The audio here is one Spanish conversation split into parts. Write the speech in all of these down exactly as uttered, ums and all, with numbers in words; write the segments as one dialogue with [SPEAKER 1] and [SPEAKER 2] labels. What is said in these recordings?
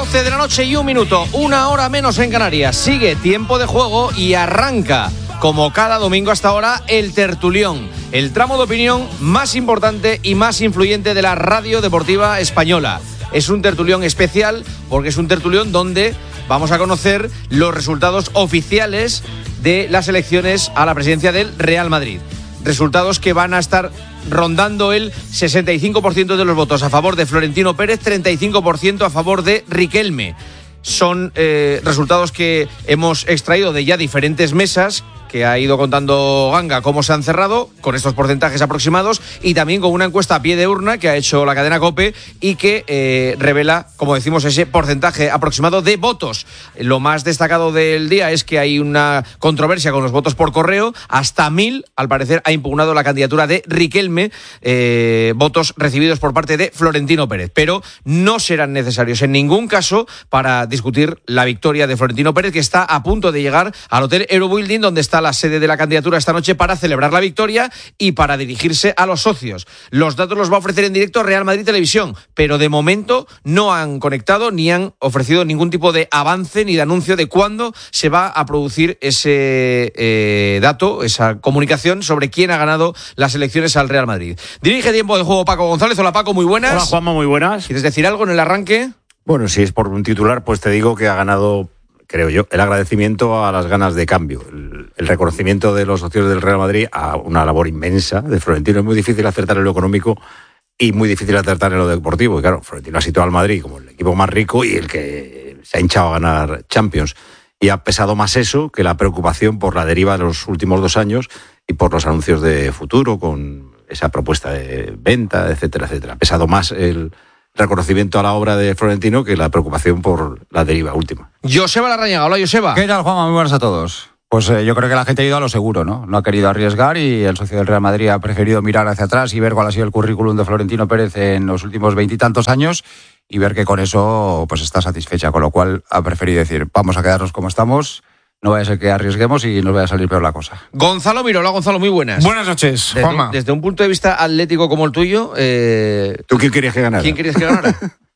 [SPEAKER 1] doce de la noche y un minuto, una hora menos en Canarias. Sigue tiempo de juego y arranca, como cada domingo hasta ahora, el tertulión, el tramo de opinión más importante y más influyente de la radio deportiva española. Es un tertulión especial porque es un tertulión donde vamos a conocer los resultados oficiales de las elecciones a la presidencia del Real Madrid. Resultados que van a estar rondando el sesenta y cinco por ciento de los votos a favor de Florentino Pérez, treinta y cinco por ciento a favor de Riquelme. Son eh, resultados que hemos extraído de ya diferentes mesas, que ha ido contando Ganga cómo se han cerrado, con estos porcentajes aproximados, y también con una encuesta a pie de urna que ha hecho la cadena COPE y que eh, revela, como decimos, ese porcentaje aproximado de votos. Lo más destacado del día es que hay una controversia con los votos por correo. Hasta mil, al parecer, ha impugnado la candidatura de Riquelme, eh, votos recibidos por parte de Florentino Pérez, pero no serán necesarios en ningún caso para discutir la victoria de Florentino Pérez, que está a punto de llegar al Hotel Eurobuilding, donde está la sede de la candidatura esta noche, para celebrar la victoria y para dirigirse a los socios. Los datos los va a ofrecer en directo Real Madrid Televisión, pero de momento no han conectado ni han ofrecido ningún tipo de avance ni de anuncio de cuándo se va a producir ese eh, dato, esa comunicación sobre quién ha ganado las elecciones al Real Madrid. Dirige Tiempo de Juego Paco González. Hola Paco, muy buenas.
[SPEAKER 2] Hola Juanma, muy buenas.
[SPEAKER 1] ¿Quieres decir algo en el arranque?
[SPEAKER 2] Bueno, si es por un titular, pues te digo que ha ganado, creo yo, el agradecimiento a las ganas de cambio, el, el reconocimiento de los socios del Real Madrid a una labor inmensa de Florentino. Es muy difícil acertar en lo económico y muy difícil acertar en lo deportivo. Y claro, Florentino ha situado al Madrid como el equipo más rico y el que se ha hinchado a ganar Champions. Y ha pesado más eso que la preocupación por la deriva de los últimos dos años y por los anuncios de futuro con esa propuesta de venta, etcétera, etcétera. Ha pesado más el reconocimiento a la obra de Florentino que la preocupación por la deriva última.
[SPEAKER 1] Joseba Larrañaga. Hola, Joseba.
[SPEAKER 3] ¿Qué tal, Juanma? Muy buenas a todos. Pues eh, yo creo que la gente ha ido a lo seguro, ¿no? No ha querido arriesgar y el socio del Real Madrid ha preferido mirar hacia atrás y ver cuál ha sido el currículum de Florentino Pérez en los últimos veintitantos años y ver que con eso pues está satisfecha, con lo cual ha preferido decir, vamos a quedarnos como estamos, no vaya a ser que arriesguemos y nos vaya a salir peor la cosa.
[SPEAKER 1] Gonzalo Miro. Hola, Gonzalo, muy buenas.
[SPEAKER 4] Buenas noches,
[SPEAKER 1] desde
[SPEAKER 4] Juanma.
[SPEAKER 1] Un, desde un punto de vista atlético como el tuyo, eh,
[SPEAKER 2] ¿Tú quién querías que ganara?
[SPEAKER 1] ¿quién querías que ganara?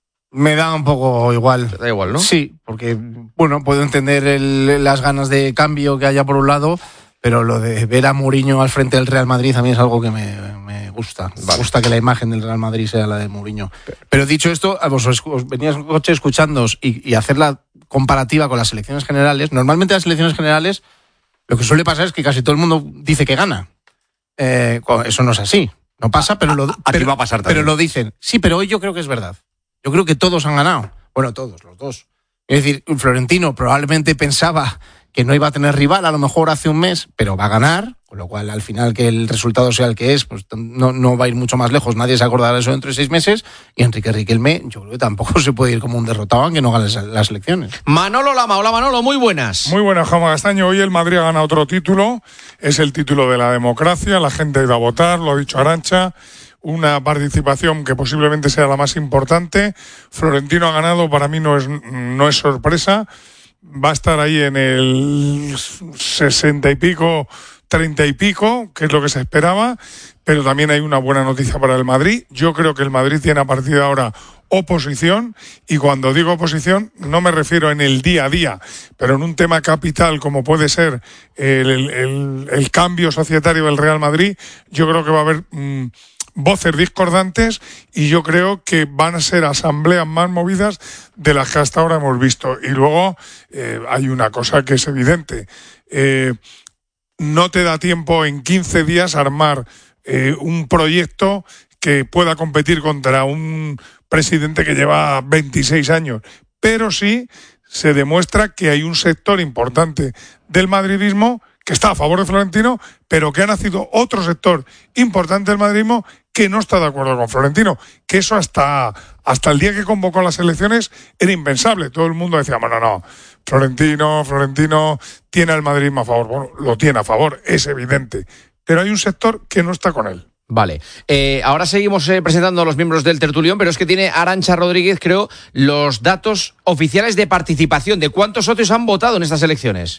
[SPEAKER 4] Me da un poco igual.
[SPEAKER 1] Da igual, ¿no?
[SPEAKER 4] Sí, porque, bueno, puedo entender el, las ganas de cambio que haya por un lado, pero lo de ver a Mourinho al frente del Real Madrid a mí es algo que me, me gusta. Vale. Me gusta que la imagen del Real Madrid sea la de Mourinho. Pero dicho esto, vos os, os venías en coche escuchándoos y, y hacer la comparativa con las elecciones generales. Normalmente las elecciones generales lo que suele pasar es que casi todo el mundo dice que gana. Eh, eso no es así. No pasa, pero lo,
[SPEAKER 2] a, a
[SPEAKER 4] pero,
[SPEAKER 2] va a pasar también.
[SPEAKER 4] pero lo dicen. Sí, pero hoy yo creo que es verdad. Yo creo que todos han ganado. Bueno, todos, los dos. Es decir, Florentino probablemente pensaba que no iba a tener rival a lo mejor hace un mes, pero va a ganar, con lo cual al final que el resultado sea el que es, pues no, no va a ir mucho más lejos. Nadie se acordará de eso dentro de seis meses. Y Enrique Riquelme, yo creo que tampoco se puede ir como un derrotado aunque no gane las elecciones.
[SPEAKER 1] Manolo Lama. Hola, Manolo, muy buenas.
[SPEAKER 5] Muy buenas, Juanma Castaño. Hoy el Madrid ha ganado otro título. Es el título de la democracia. La gente ha ido a votar, lo ha dicho Arantxa. Una participación que posiblemente sea la más importante. Florentino ha ganado, para mí no es, no es sorpresa. Va a estar ahí en el sesenta y pico, treinta y pico, que es lo que se esperaba. Pero también hay una buena noticia para el Madrid. Yo creo que el Madrid tiene a partir de ahora oposición, y cuando digo oposición no me refiero en el día a día, pero en un tema capital como puede ser el, el, el, el cambio societario del Real Madrid. Yo creo que va a haber mmm, voces discordantes y yo creo que van a ser asambleas más movidas de las que hasta ahora hemos visto. Y luego eh, hay una cosa que es evidente. Eh, no te da tiempo en quince días armar eh, un proyecto que pueda competir contra un presidente que lleva veintiséis años. Pero sí se demuestra que hay un sector importante del madridismo que está a favor de Florentino, pero que ha nacido otro sector importante del madridismo que no está de acuerdo con Florentino, que eso hasta, hasta el día que convocó las elecciones era impensable. Todo el mundo decía, bueno, no, Florentino, Florentino tiene al madridismo a favor. Bueno, lo tiene a favor, es evidente, pero hay un sector que no está con él.
[SPEAKER 1] Vale, eh, ahora seguimos eh, presentando a los miembros del tertulión, pero es que tiene Arantxa Rodríguez, creo, los datos oficiales de participación, de cuántos socios han votado en estas elecciones.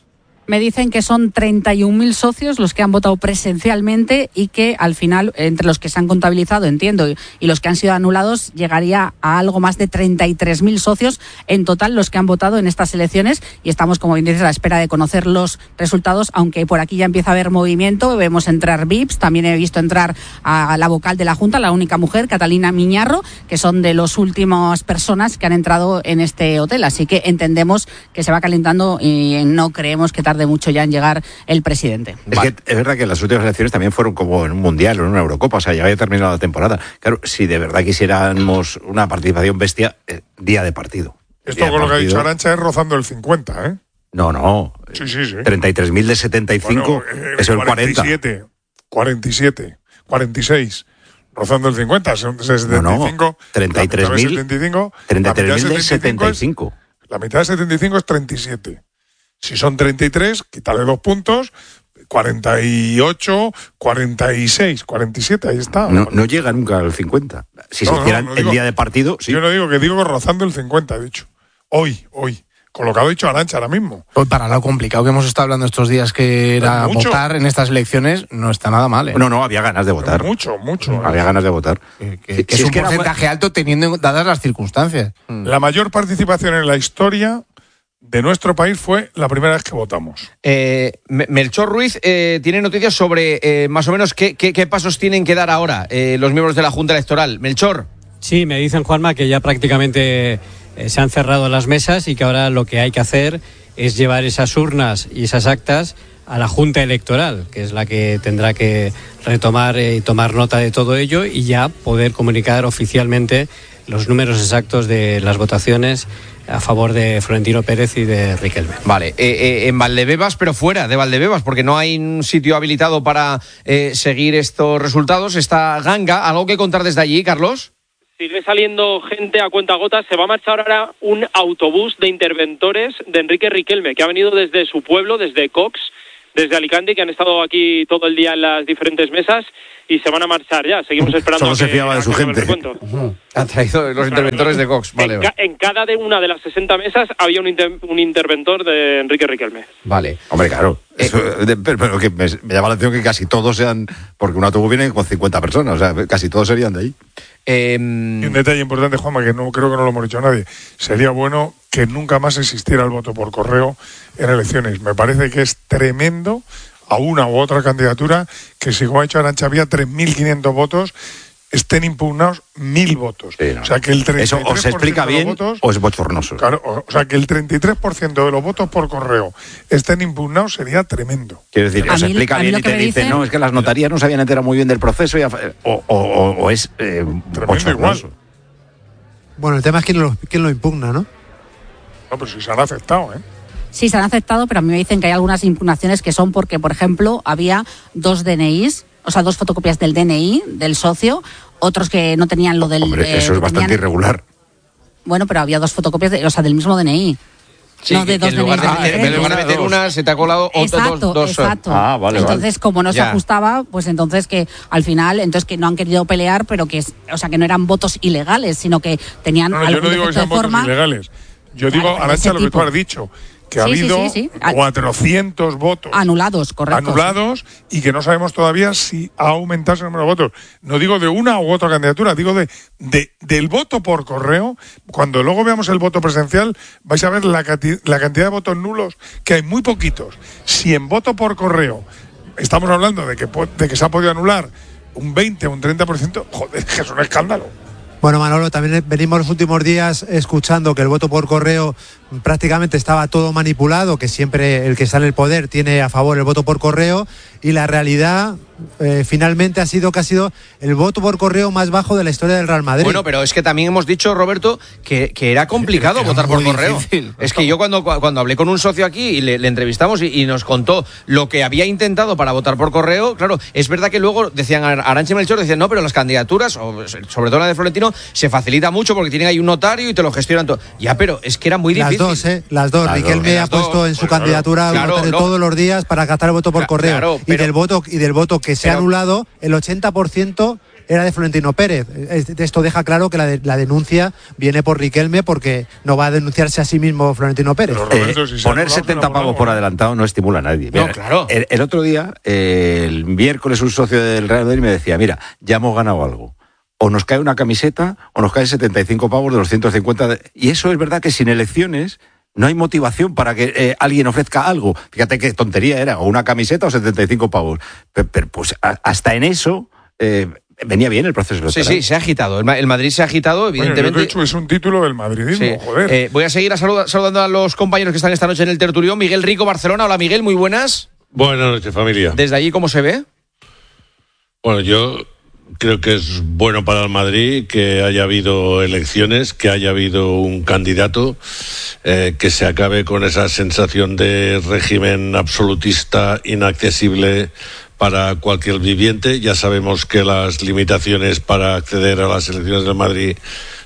[SPEAKER 6] Me dicen que son treinta y un mil socios los que han votado presencialmente y que al final, entre los que se han contabilizado, entiendo, y, y los que han sido anulados, llegaría a algo más de treinta y tres mil socios en total los que han votado en estas elecciones, y estamos, como bien dices, a la espera de conocer los resultados, aunque por aquí ya empieza a haber movimiento. Vemos entrar V I Ps, también he visto entrar a la vocal de la Junta, la única mujer, Catalina Miñarro, que son de las últimas personas que han entrado en este hotel, así que entendemos que se va calentando y no creemos que tarde de mucho ya en llegar el presidente.
[SPEAKER 2] Es
[SPEAKER 1] Vale.
[SPEAKER 2] que es verdad que las últimas elecciones también fueron como en un mundial o en una Eurocopa, o sea, ya había terminado la temporada. Claro, si de verdad quisiéramos una participación bestia, eh, día de partido.
[SPEAKER 5] Esto
[SPEAKER 2] Día
[SPEAKER 5] con lo que ha
[SPEAKER 2] partido.
[SPEAKER 5] dicho Arantxa es rozando el cincuenta, ¿eh?
[SPEAKER 2] No, no.
[SPEAKER 5] Sí, sí, sí.
[SPEAKER 2] treinta y tres mil de setenta y cinco
[SPEAKER 5] Bueno, eh,
[SPEAKER 2] es el cuarenta.
[SPEAKER 5] cuarenta y siete, cuarenta y siete, cuarenta y seis, rozando el cincuenta, son setenta y cinco.
[SPEAKER 2] No, no, treinta y tres mil,
[SPEAKER 5] setenta y cinco,
[SPEAKER 2] treinta y tres mil
[SPEAKER 5] la mitad
[SPEAKER 2] de setenta y cinco.
[SPEAKER 5] Es, la mitad de setenta y cinco es treinta y siete. Si son treinta y tres, quítale dos puntos, cuarenta y ocho, cuarenta y seis, cuarenta y siete, ahí está.
[SPEAKER 2] No, no llega nunca al cincuenta. Si
[SPEAKER 5] No,
[SPEAKER 2] se
[SPEAKER 5] no,
[SPEAKER 2] hicieran
[SPEAKER 5] no
[SPEAKER 2] el
[SPEAKER 5] digo-
[SPEAKER 2] día de partido, sí.
[SPEAKER 5] Yo no digo que digo rozando el cincuenta, he dicho. Hoy, hoy. Con lo que ha dicho Arantxa ahora mismo.
[SPEAKER 4] Pues para lo complicado que hemos estado hablando estos días, que era
[SPEAKER 5] Pero mucho.
[SPEAKER 4] votar en estas elecciones, no está nada mal, ¿eh?
[SPEAKER 2] No, no, había ganas de votar.
[SPEAKER 5] Mucho, mucho.
[SPEAKER 2] Había ganas de votar.
[SPEAKER 4] Que, que-
[SPEAKER 2] Si-
[SPEAKER 4] que
[SPEAKER 2] si
[SPEAKER 4] es un
[SPEAKER 2] que era-
[SPEAKER 4] porcentaje alto teniendo dadas las circunstancias.
[SPEAKER 5] La mayor participación en la historia de nuestro país fue la primera vez que votamos.
[SPEAKER 1] Eh, Me- Melchor Ruiz eh, tiene noticias sobre eh, más o menos qué, qué, qué pasos tienen que dar ahora eh, los miembros de la Junta Electoral. Melchor.
[SPEAKER 7] Sí, me dicen, Juanma, que ya prácticamente eh, se han cerrado las mesas y que ahora lo que hay que hacer es llevar esas urnas y esas actas a la Junta Electoral, que es la que tendrá que retomar y tomar nota de todo ello y ya poder comunicar oficialmente los números exactos de las votaciones a favor de Florentino Pérez y de Riquelme.
[SPEAKER 1] Vale, eh, eh, en Valdebebas, pero fuera de Valdebebas, porque no hay un sitio habilitado para eh, seguir estos resultados. Está Ganga. ¿Algo que contar desde allí, Carlos?
[SPEAKER 8] Sigue saliendo gente a cuentagotas. Se va a marchar ahora un autobús de interventores de Enrique Riquelme, que ha venido desde su pueblo, desde Cox, desde Alicante, que han estado aquí todo el día en las diferentes mesas y se van a marchar ya. Seguimos esperando
[SPEAKER 2] Solo
[SPEAKER 8] a
[SPEAKER 2] se
[SPEAKER 8] que,
[SPEAKER 2] fiaba de
[SPEAKER 8] a
[SPEAKER 2] su
[SPEAKER 8] que acabe el
[SPEAKER 2] gente.
[SPEAKER 8] recuento.
[SPEAKER 1] Ha traído los interventores de Cox. Vale,
[SPEAKER 8] En, ca- en cada de una de las sesenta mesas había un, inter- un interventor de Enrique Riquelme.
[SPEAKER 1] vale.
[SPEAKER 2] Hombre, claro. Eso, de- pero pero que me, me llama la atención que casi todos sean, porque un autobús viene con cincuenta personas, o sea, casi todos serían de ahí.
[SPEAKER 1] Eh,
[SPEAKER 5] Y un detalle importante, Juanma, que no creo que no lo hemos dicho a nadie. Sería bueno que nunca más existiera el voto por correo en elecciones. Me parece que es tremendo a una u otra candidatura que, si como ha dicho Arantxa, había tres mil quinientos votos, estén impugnados mil votos.
[SPEAKER 2] Sí, no.
[SPEAKER 5] O sea, que el treinta y tres
[SPEAKER 2] Eso
[SPEAKER 5] por ciento
[SPEAKER 2] o se explica
[SPEAKER 5] de los
[SPEAKER 2] bien
[SPEAKER 5] votos,
[SPEAKER 2] o es bochornoso.
[SPEAKER 5] claro, o o sea, que el treinta y tres por ciento de los votos por correo estén impugnados sería tremendo.
[SPEAKER 2] Quiero decir,
[SPEAKER 6] A
[SPEAKER 2] o se
[SPEAKER 6] mí-
[SPEAKER 2] explica
[SPEAKER 6] a mí
[SPEAKER 2] bien
[SPEAKER 6] lo
[SPEAKER 2] y
[SPEAKER 6] que
[SPEAKER 2] te
[SPEAKER 6] me
[SPEAKER 2] dicen,
[SPEAKER 6] dicen-
[SPEAKER 2] no, es que las notarías no se habían enterado muy bien del proceso y ha- o, o, o, o es eh, bochornoso.
[SPEAKER 5] igual.
[SPEAKER 9] Bueno, el tema es quién lo, quién lo impugna, ¿no?
[SPEAKER 5] No, pero si se han aceptado, ¿eh?
[SPEAKER 6] Sí, se han aceptado, pero a mí me dicen que hay algunas impugnaciones que son porque, por ejemplo, había dos D N Is, o sea, dos fotocopias del D N I del socio, otros que no tenían lo del...
[SPEAKER 2] Hombre,
[SPEAKER 6] eh,
[SPEAKER 2] eso es
[SPEAKER 6] que
[SPEAKER 2] bastante
[SPEAKER 6] tenían-
[SPEAKER 2] irregular.
[SPEAKER 6] Bueno, pero había dos fotocopias, de, o sea, del mismo D N I.
[SPEAKER 1] sí,
[SPEAKER 6] no, de
[SPEAKER 1] que
[SPEAKER 6] dos
[SPEAKER 1] en lugar
[SPEAKER 6] D N Is
[SPEAKER 1] de, meter- en
[SPEAKER 6] diferentes.
[SPEAKER 1] lugar de meter
[SPEAKER 2] Dos.
[SPEAKER 1] una, se te ha colado otro,
[SPEAKER 6] Exacto,
[SPEAKER 1] dos, dos.
[SPEAKER 6] exacto.
[SPEAKER 2] Ah, vale,
[SPEAKER 6] entonces,
[SPEAKER 2] vale.
[SPEAKER 6] como no se
[SPEAKER 1] Ya.
[SPEAKER 6] ajustaba, pues entonces que al final, entonces que no han querido pelear, pero que, es- o sea, que no eran votos ilegales, sino que tenían
[SPEAKER 5] No, no, yo
[SPEAKER 6] algún
[SPEAKER 5] no digo que
[SPEAKER 6] defecto
[SPEAKER 5] sean
[SPEAKER 6] de
[SPEAKER 5] votos
[SPEAKER 6] forma.
[SPEAKER 5] ilegales. Yo
[SPEAKER 6] Claro,
[SPEAKER 5] digo,
[SPEAKER 6] pero
[SPEAKER 5] Arantxa,
[SPEAKER 6] ese
[SPEAKER 5] lo que tú
[SPEAKER 6] tipo.
[SPEAKER 5] has dicho, que ha
[SPEAKER 6] Sí, sí,
[SPEAKER 5] habido
[SPEAKER 6] sí, sí. Ah,
[SPEAKER 5] cuatrocientos votos
[SPEAKER 6] Anulados, correcto.
[SPEAKER 5] anulados y que no sabemos todavía si ha aumentado ese número de votos. No digo de una u otra candidatura, digo de, de del voto por correo. Cuando luego veamos el voto presencial, vais a ver la, cati- la cantidad de votos nulos, que hay muy poquitos. Si en voto por correo estamos hablando de que, po- de que se ha podido anular un veinte o un treinta por ciento, joder, que es un escándalo.
[SPEAKER 9] Bueno, Manolo, también venimos los últimos días escuchando que el voto por correo prácticamente estaba todo manipulado, que siempre el que está en el poder tiene a favor el voto por correo, y la realidad eh, finalmente ha sido que ha sido el voto por correo más bajo de la historia del Real Madrid.
[SPEAKER 1] Bueno, pero es que también hemos dicho, Roberto, que, que era complicado
[SPEAKER 4] Era
[SPEAKER 1] votar por
[SPEAKER 4] muy
[SPEAKER 1] correo.
[SPEAKER 4] difícil.
[SPEAKER 1] Es que yo cuando, cuando hablé con un socio aquí y le, le entrevistamos y, y nos contó lo que había intentado para votar por correo, claro, es verdad que luego decían, Arantxa y Melchor decían, no, pero las candidaturas, o sobre todo la de Florentino, se facilita mucho porque tienen ahí un notario y te lo gestionan todo. Ya, pero es que era muy
[SPEAKER 9] las
[SPEAKER 1] difícil.
[SPEAKER 9] dos, ¿eh? Las dos.
[SPEAKER 2] Las
[SPEAKER 9] Riquelme
[SPEAKER 1] dos.
[SPEAKER 9] ha
[SPEAKER 1] Las
[SPEAKER 9] puesto
[SPEAKER 1] dos,
[SPEAKER 9] en su
[SPEAKER 1] pues, claro,
[SPEAKER 9] candidatura
[SPEAKER 1] claro,
[SPEAKER 9] un notario
[SPEAKER 1] no.
[SPEAKER 9] todos los días para captar el voto por
[SPEAKER 1] Cla-
[SPEAKER 9] correo.
[SPEAKER 1] claro,
[SPEAKER 9] y
[SPEAKER 1] pero-
[SPEAKER 9] del voto y del voto que se ha
[SPEAKER 1] pero-
[SPEAKER 9] anulado, el ochenta por ciento era de Florentino Pérez. Esto deja claro que la, de, la denuncia viene por Riquelme, porque no va a denunciarse a sí mismo Florentino Pérez.
[SPEAKER 5] Roberto,
[SPEAKER 2] eh,
[SPEAKER 5] si
[SPEAKER 2] poner setenta pavos por adelantado no estimula a nadie.
[SPEAKER 1] No,
[SPEAKER 2] Mira,
[SPEAKER 1] claro.
[SPEAKER 2] El, el otro día, eh, el miércoles, un socio del Real Madrid me decía, mira, ya hemos ganado algo. O nos cae una camiseta o nos caen setenta y cinco pavos de los ciento cincuenta. De... Y eso es verdad que sin elecciones no hay motivación para que eh, alguien ofrezca algo. Fíjate qué tontería era, o una camiseta o setenta y cinco pavos. Pero, pero pues a, hasta en eso eh, venía bien el proceso electoral.
[SPEAKER 1] Sí, sí, se ha agitado. El, Ma- el Madrid se ha agitado, evidentemente.
[SPEAKER 5] Bueno, yo te he dicho, es un título del madridismo,
[SPEAKER 1] Sí.
[SPEAKER 5] joder.
[SPEAKER 1] Eh, voy a seguir a saluda- saludando a los compañeros que están esta noche en el tertulión. Miguel Rico, Barcelona. Hola, Miguel, muy buenas.
[SPEAKER 10] Buenas noches, familia.
[SPEAKER 1] Desde allí, ¿cómo se ve?
[SPEAKER 10] Bueno, yo creo que es bueno para el Madrid que haya habido elecciones, que haya habido un candidato, eh, que se acabe con esa sensación de régimen absolutista inaccesible para cualquier viviente. Ya sabemos que las limitaciones para acceder a las elecciones del Madrid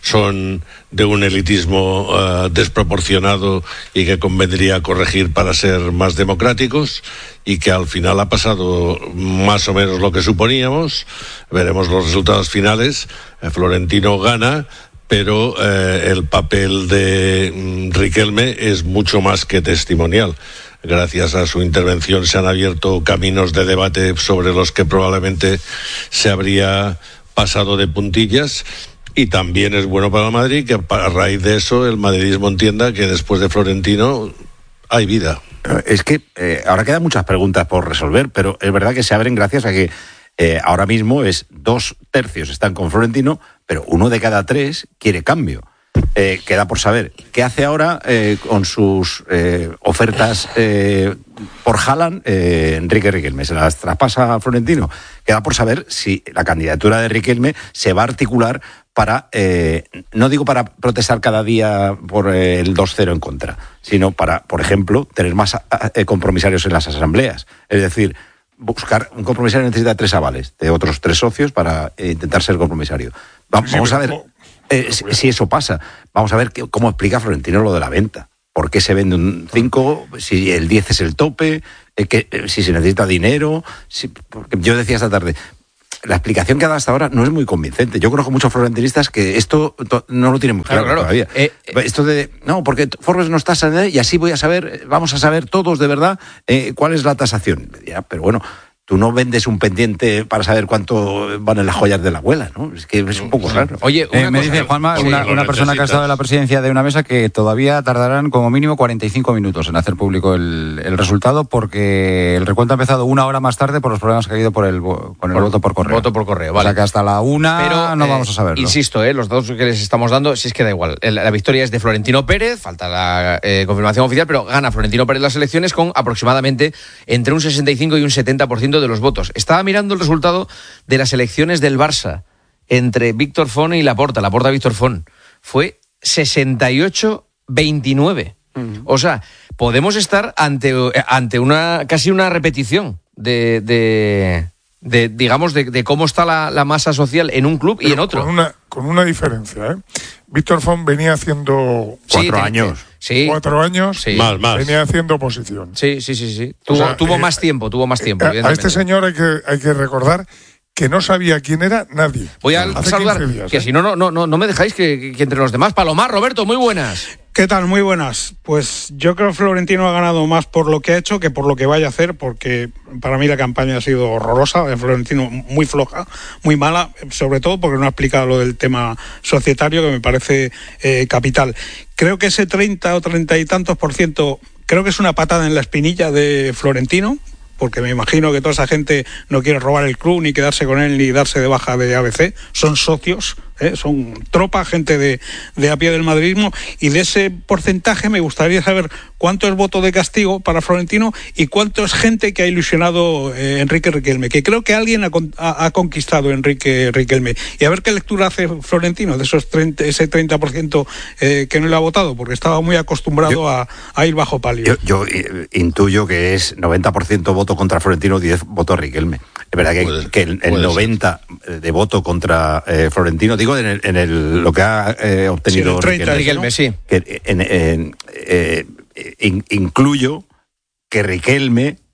[SPEAKER 10] son de un elitismo uh, desproporcionado y que convendría corregir para ser más democráticos, y que al final ha pasado más o menos lo que suponíamos. Veremos los resultados finales. eh, Florentino gana, pero eh, el papel de mm, Riquelme es mucho más que testimonial. Gracias a su intervención se han abierto caminos de debate sobre los que probablemente se habría pasado de puntillas. Y también es bueno para el Madrid que a raíz de eso el madridismo entienda que después de Florentino hay vida.
[SPEAKER 2] Es que eh, ahora quedan muchas preguntas por resolver, pero es verdad que se abren gracias a que eh, ahora mismo es dos tercios están con Florentino, pero uno de cada tres quiere cambio. Eh, queda por saber qué hace ahora eh, con sus eh, ofertas eh, por Haaland, eh, Enrique Riquelme. ¿Se las traspasa a Florentino? Queda por saber si la candidatura de Riquelme se va a articular para, eh, no digo para protestar cada día por eh, el dos cero en contra, sino para, por ejemplo, tener más eh, compromisarios en las asambleas. Es decir, buscar un compromisario necesita tres avales de otros tres socios para eh, intentar ser compromisario. Va,
[SPEAKER 5] Sí,
[SPEAKER 2] vamos a
[SPEAKER 5] pero-
[SPEAKER 2] ver eh, si, si eso pasa. Vamos a ver qué, cómo explica Florentino lo de la venta. ¿Por qué se vende un cinco? Si el diez es el tope, eh, que, eh, si se necesita dinero. Si, porque yo decía esta tarde, la explicación que ha dado hasta ahora no es muy convincente. Yo conozco muchos florentinistas que esto to- no lo tienen muy claro,
[SPEAKER 1] Claro, claro.
[SPEAKER 2] todavía.
[SPEAKER 1] Eh, eh,
[SPEAKER 2] Esto de, no, porque Forbes nos tasa y así voy a saber, vamos a saber todos de verdad eh, cuál es la tasación. Ya, pero bueno, tú no vendes un pendiente para saber cuánto van en las joyas de la abuela, ¿no? Es que es un poco raro.
[SPEAKER 1] Oye, una
[SPEAKER 3] Eh, me
[SPEAKER 1] cosa-
[SPEAKER 3] dice Juanma,
[SPEAKER 1] Sí,
[SPEAKER 3] una,
[SPEAKER 10] lo
[SPEAKER 3] una persona que ha estado en la presidencia de una mesa, que todavía tardarán como mínimo cuarenta y cinco minutos en hacer público el, el resultado, porque el recuento ha empezado una hora más tarde por los problemas que ha habido por el, vo- con el
[SPEAKER 1] Por-
[SPEAKER 3] voto por correo.
[SPEAKER 1] voto por correo,
[SPEAKER 3] O
[SPEAKER 1] vale.
[SPEAKER 3] sea que hasta la una
[SPEAKER 1] Pero,
[SPEAKER 3] no
[SPEAKER 1] eh,
[SPEAKER 3] vamos a saberlo.
[SPEAKER 1] Insisto, eh, los datos que les estamos dando, si es que da igual. El- La victoria es de Florentino Pérez, falta la eh, confirmación oficial, pero gana Florentino Pérez las elecciones con aproximadamente entre un sesenta y cinco y un setenta por ciento de los votos. Estaba mirando el resultado de las elecciones del Barça entre Víctor Font y Laporta, Laporta Víctor Font. Fue sesenta y ocho veintinueve. O sea, podemos estar ante, ante una casi una repetición de, de, de, digamos, de, de cómo está la, la masa social en un club y
[SPEAKER 5] Pero
[SPEAKER 1] en otro.
[SPEAKER 5] Con una, con una diferencia, ¿eh? Víctor Font venía haciendo
[SPEAKER 2] Cuatro
[SPEAKER 1] te-
[SPEAKER 2] años.
[SPEAKER 1] Sí,
[SPEAKER 5] cuatro años,
[SPEAKER 1] Sí.
[SPEAKER 10] Más, más.
[SPEAKER 5] venía haciendo oposición.
[SPEAKER 1] sí, sí, sí, sí. Tuvo,
[SPEAKER 5] O sea,
[SPEAKER 1] tuvo
[SPEAKER 5] eh,
[SPEAKER 1] más tiempo, tuvo más tiempo.
[SPEAKER 5] A- a
[SPEAKER 1] evidentemente.
[SPEAKER 5] este señor hay que, hay que recordar que no sabía quién era nadie.
[SPEAKER 1] Voy a
[SPEAKER 5] Hace
[SPEAKER 1] saludar,
[SPEAKER 5] quince días,
[SPEAKER 1] que
[SPEAKER 5] ¿eh?
[SPEAKER 1] si no, no, no, no no me dejáis que, que entre los demás. Palomar, Roberto, muy buenas.
[SPEAKER 11] ¿Qué tal? Muy buenas. Pues yo creo que Florentino ha ganado más por lo que ha hecho que por lo que vaya a hacer, porque para mí la campaña ha sido horrorosa, de Florentino muy floja, muy mala, sobre todo porque no ha explicado lo del tema societario, que me parece eh, capital. Creo que ese treinta o treinta y tantos por ciento, creo que es una patada en la espinilla de Florentino, porque me imagino que toda esa gente no quiere robar el club, ni quedarse con él, ni darse de baja de A B C, son socios, ¿eh? Son tropa, gente de, de a pie del madridismo, y de ese porcentaje me gustaría saber cuánto es voto de castigo para Florentino y cuánto es gente que ha ilusionado eh, Enrique Riquelme, que creo que alguien ha, con- ha, ha conquistado Enrique Riquelme, y a ver qué lectura hace Florentino de esos treinta, ese treinta por ciento eh, que no le ha votado, porque estaba muy acostumbrado
[SPEAKER 2] Yo-
[SPEAKER 11] a, a ir bajo palio.
[SPEAKER 2] Yo, yo eh, intuyo que es noventa por ciento voto contra Florentino, diez voto Riquelme. Es verdad que,
[SPEAKER 10] Puede-
[SPEAKER 2] que el, el
[SPEAKER 10] puede ser.
[SPEAKER 2] noventa de voto contra eh, Florentino, digo en, el, en el, lo que ha eh, obtenido
[SPEAKER 11] Sí, el treinta,
[SPEAKER 2] Riquelme.
[SPEAKER 1] Riquelme, sí.
[SPEAKER 2] Que en- en- eh, in- incluyo que Riquelme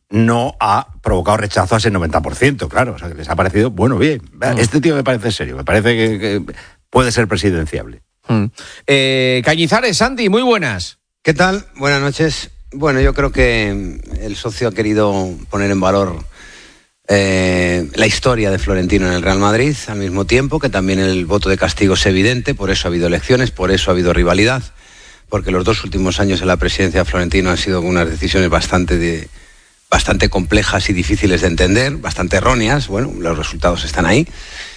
[SPEAKER 2] no ha provocado rechazo a ese noventa por ciento, claro. O sea, que les ha parecido, bueno, bien, este tío me parece serio, me parece que, que puede ser presidenciable.
[SPEAKER 1] Mm. Eh, Cañizares, Santi, muy buenas.
[SPEAKER 12] ¿Qué tal? Buenas noches. Bueno, yo creo que el socio ha querido poner en valor eh, la historia de Florentino en el Real Madrid, al mismo tiempo que también el voto de castigo es evidente, por eso ha habido elecciones, por eso ha habido rivalidad, porque los dos últimos años en la presidencia de Florentino han sido unas decisiones bastante, de, bastante complejas y difíciles de entender, bastante erróneas. Bueno, los resultados están ahí.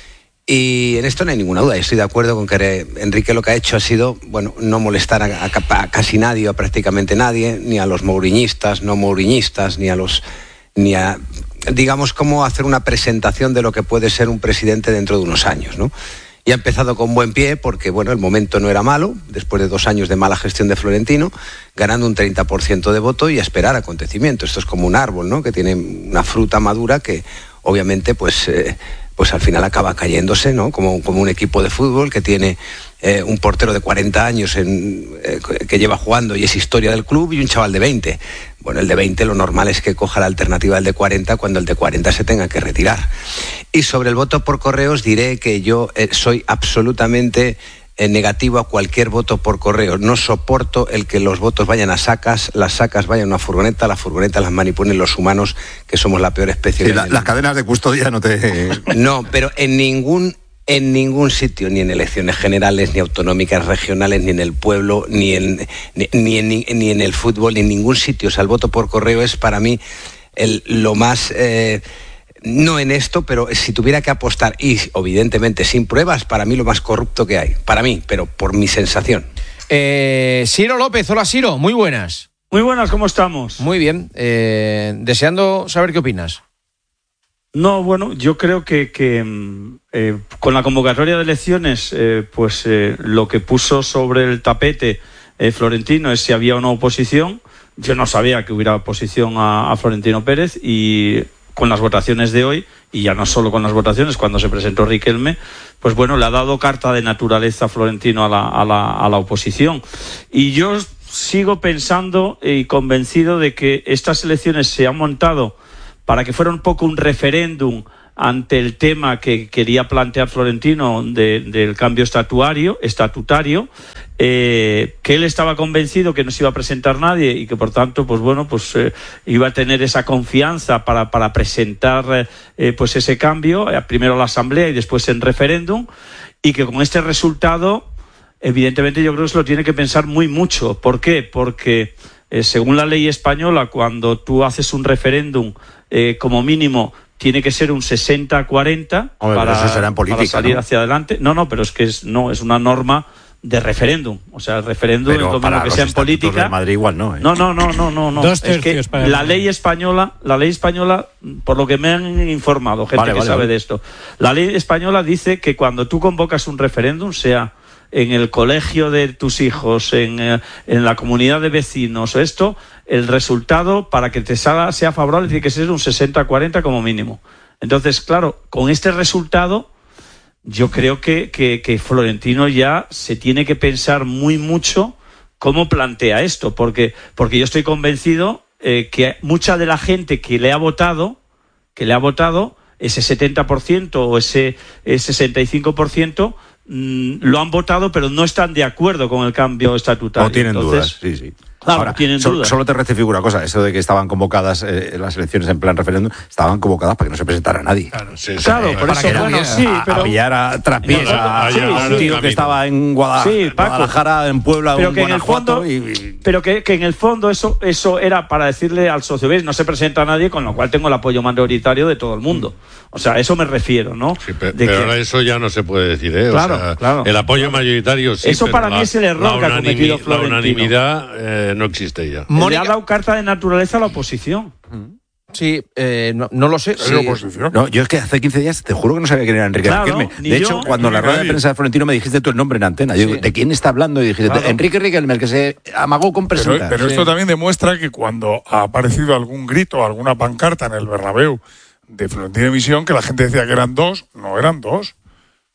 [SPEAKER 12] Y en esto no hay ninguna duda. Estoy de acuerdo con que Enrique lo que ha hecho ha sido, bueno, no molestar a, a, a casi nadie o a prácticamente nadie, ni a los mouriñistas, no mouriñistas, ni a los, ni a, digamos, cómo hacer una presentación de lo que puede ser un presidente dentro de unos años, ¿no? Y ha empezado con buen pie porque, bueno, el momento no era malo, después de dos años de mala gestión de Florentino, ganando un treinta por ciento de voto y a esperar acontecimientos. Esto es como un árbol, ¿no? Que tiene una fruta madura que, obviamente, pues... Eh, pues al final acaba cayéndose, ¿no? Como, como un equipo de fútbol que tiene eh, un portero de cuarenta años en, eh, que lleva jugando y es historia del club, y un chaval de veinte. Bueno, el de veinte lo normal es que coja la alternativa del de cuarenta cuando el de cuarenta se tenga que retirar. Y sobre el voto por correo os diré que yo eh, soy absolutamente... negativo a cualquier voto por correo. No soporto el que los votos vayan a sacas, las sacas vayan a una furgoneta, las furgonetas las manipulen los humanos, que somos la peor especie.
[SPEAKER 2] Sí, la, las cadenas de custodia no te...
[SPEAKER 12] No, pero en ningún, en ningún sitio, ni en elecciones generales, ni autonómicas, regionales, ni en el pueblo, ni en, ni, ni, en, ni en el fútbol, ni en ningún sitio. O sea, el voto por correo es para mí el, lo más... Eh, no en esto, pero si tuviera que apostar, y evidentemente sin pruebas, para mí lo más corrupto que hay. Para mí, pero por mi sensación.
[SPEAKER 1] Eh, Ciro López, hola Ciro, muy buenas.
[SPEAKER 13] Muy buenas, ¿cómo estamos?
[SPEAKER 1] Muy bien, eh, deseando saber qué opinas.
[SPEAKER 13] No, bueno, yo creo que, que eh, con la convocatoria de elecciones, eh, pues eh, lo que puso sobre el tapete eh, Florentino es si había una oposición. Yo no sabía que hubiera oposición a, a Florentino Pérez, y con las votaciones de hoy, y ya no solo con las votaciones, cuando se presentó Riquelme, pues bueno, le ha dado carta de naturaleza Florentino a la, a la, a la oposición. Y yo sigo pensando y convencido de que estas elecciones se han montado para que fuera un poco un referéndum ante el tema que quería plantear Florentino de, del cambio estatuario, estatutario, eh, que él estaba convencido que no se iba a presentar nadie y que por tanto, pues bueno, pues eh, iba a tener esa confianza para, para presentar eh, pues ese cambio, eh, primero a la Asamblea y después en referéndum, y que con este resultado, evidentemente yo creo que se lo tiene que pensar muy mucho. ¿Por qué? Porque eh, según la ley española, cuando tú haces un referéndum, eh, como mínimo tiene que ser un sesenta cuarenta para,
[SPEAKER 2] eso será en política,
[SPEAKER 13] para salir, ¿no?, hacia adelante. No, no, pero es que es, no, es una norma de referéndum. O sea, el referéndum es lo mismo que sea en política.
[SPEAKER 2] De Madrid igual no, ¿eh?
[SPEAKER 13] No, no, no, no, no, no.
[SPEAKER 14] Dos
[SPEAKER 13] es que
[SPEAKER 14] para
[SPEAKER 13] la ley española, la ley española, por lo que me han informado, gente
[SPEAKER 2] vale,
[SPEAKER 13] que
[SPEAKER 2] vale,
[SPEAKER 13] sabe
[SPEAKER 2] vale.
[SPEAKER 13] de esto, la ley española dice que cuando tú convocas un referéndum, sea en el colegio de tus hijos, en, eh, en la comunidad de vecinos o esto, el resultado para que te salga sea favorable tiene que ser un sesenta cuarenta como mínimo. Entonces, claro, con este resultado, yo creo que, que, que Florentino ya se tiene que pensar muy mucho cómo plantea esto, porque, porque yo estoy convencido eh, que mucha de la gente que le ha votado, que le ha votado, ese setenta por ciento o ese, ese sesenta y cinco por ciento, mmm, lo han votado, pero no están de acuerdo con el cambio estatutario.
[SPEAKER 2] O tienen
[SPEAKER 13] Entonces,
[SPEAKER 2] dudas, sí, sí.
[SPEAKER 13] Claro,
[SPEAKER 2] Ahora,
[SPEAKER 13] tienen
[SPEAKER 2] solo,
[SPEAKER 13] dudas.
[SPEAKER 2] solo te rectifico una cosa, eso de que estaban convocadas eh, las elecciones en plan referéndum, estaban convocadas para que no se presentara nadie.
[SPEAKER 13] Claro,
[SPEAKER 10] sí, sí.
[SPEAKER 13] claro, por
[SPEAKER 2] para
[SPEAKER 13] eso,
[SPEAKER 2] que
[SPEAKER 13] bueno,
[SPEAKER 2] nadie-
[SPEAKER 13] sí,
[SPEAKER 2] a,
[SPEAKER 13] pero...
[SPEAKER 2] a pillar a traspiés
[SPEAKER 13] No, no,
[SPEAKER 2] a,
[SPEAKER 13] sí,
[SPEAKER 2] a un
[SPEAKER 13] sí.
[SPEAKER 2] tío que estaba en Guada-
[SPEAKER 13] Sí, Paco.
[SPEAKER 2] Guadalajara, en Puebla,
[SPEAKER 13] pero
[SPEAKER 2] en
[SPEAKER 13] que en el
[SPEAKER 2] Guanajuato
[SPEAKER 13] fondo,
[SPEAKER 2] y...
[SPEAKER 13] pero que, que en el fondo eso eso era para decirle al socio, ¿ves? No se presenta nadie, con lo cual tengo el apoyo mayoritario de todo el mundo. O sea, a eso me refiero, ¿no?
[SPEAKER 10] Sí, pe-
[SPEAKER 13] De
[SPEAKER 10] pero
[SPEAKER 13] que-
[SPEAKER 10] ahora eso ya no se puede decir, ¿eh? O
[SPEAKER 13] Claro,
[SPEAKER 10] sea,
[SPEAKER 13] claro.
[SPEAKER 10] el apoyo mayoritario sí.
[SPEAKER 13] Eso
[SPEAKER 10] pero
[SPEAKER 13] para mí
[SPEAKER 10] la-
[SPEAKER 13] es el error
[SPEAKER 10] la
[SPEAKER 13] que ha cometido
[SPEAKER 10] unanimi- La
[SPEAKER 13] Florentino.
[SPEAKER 10] unanimidad eh, no existe ya.
[SPEAKER 13] le ha dado carta de naturaleza a la oposición.
[SPEAKER 1] Sí, eh, no, no lo sé.
[SPEAKER 5] ¿Es
[SPEAKER 1] sí.
[SPEAKER 5] oposición?
[SPEAKER 2] No, yo es que hace quince días te juro que no sabía quién era Enrique
[SPEAKER 13] Claro,
[SPEAKER 2] Riquelme.
[SPEAKER 13] ni
[SPEAKER 2] De
[SPEAKER 13] yo,
[SPEAKER 2] hecho, cuando
[SPEAKER 5] ni
[SPEAKER 2] en la rueda de
[SPEAKER 5] nadie.
[SPEAKER 2] prensa de Florentino me dijiste tú el nombre en antena. Yo digo,
[SPEAKER 1] Sí.
[SPEAKER 2] ¿de quién está hablando? Y dijiste,
[SPEAKER 13] Claro.
[SPEAKER 2] Enrique Riquelme, el que se amagó con
[SPEAKER 5] Pero,
[SPEAKER 2] presentar.
[SPEAKER 5] pero
[SPEAKER 2] Sí.
[SPEAKER 5] esto también demuestra que cuando ha aparecido algún grito, alguna pancarta en el Bernabéu de Florentino Visión, que la gente decía que eran dos, no eran dos. O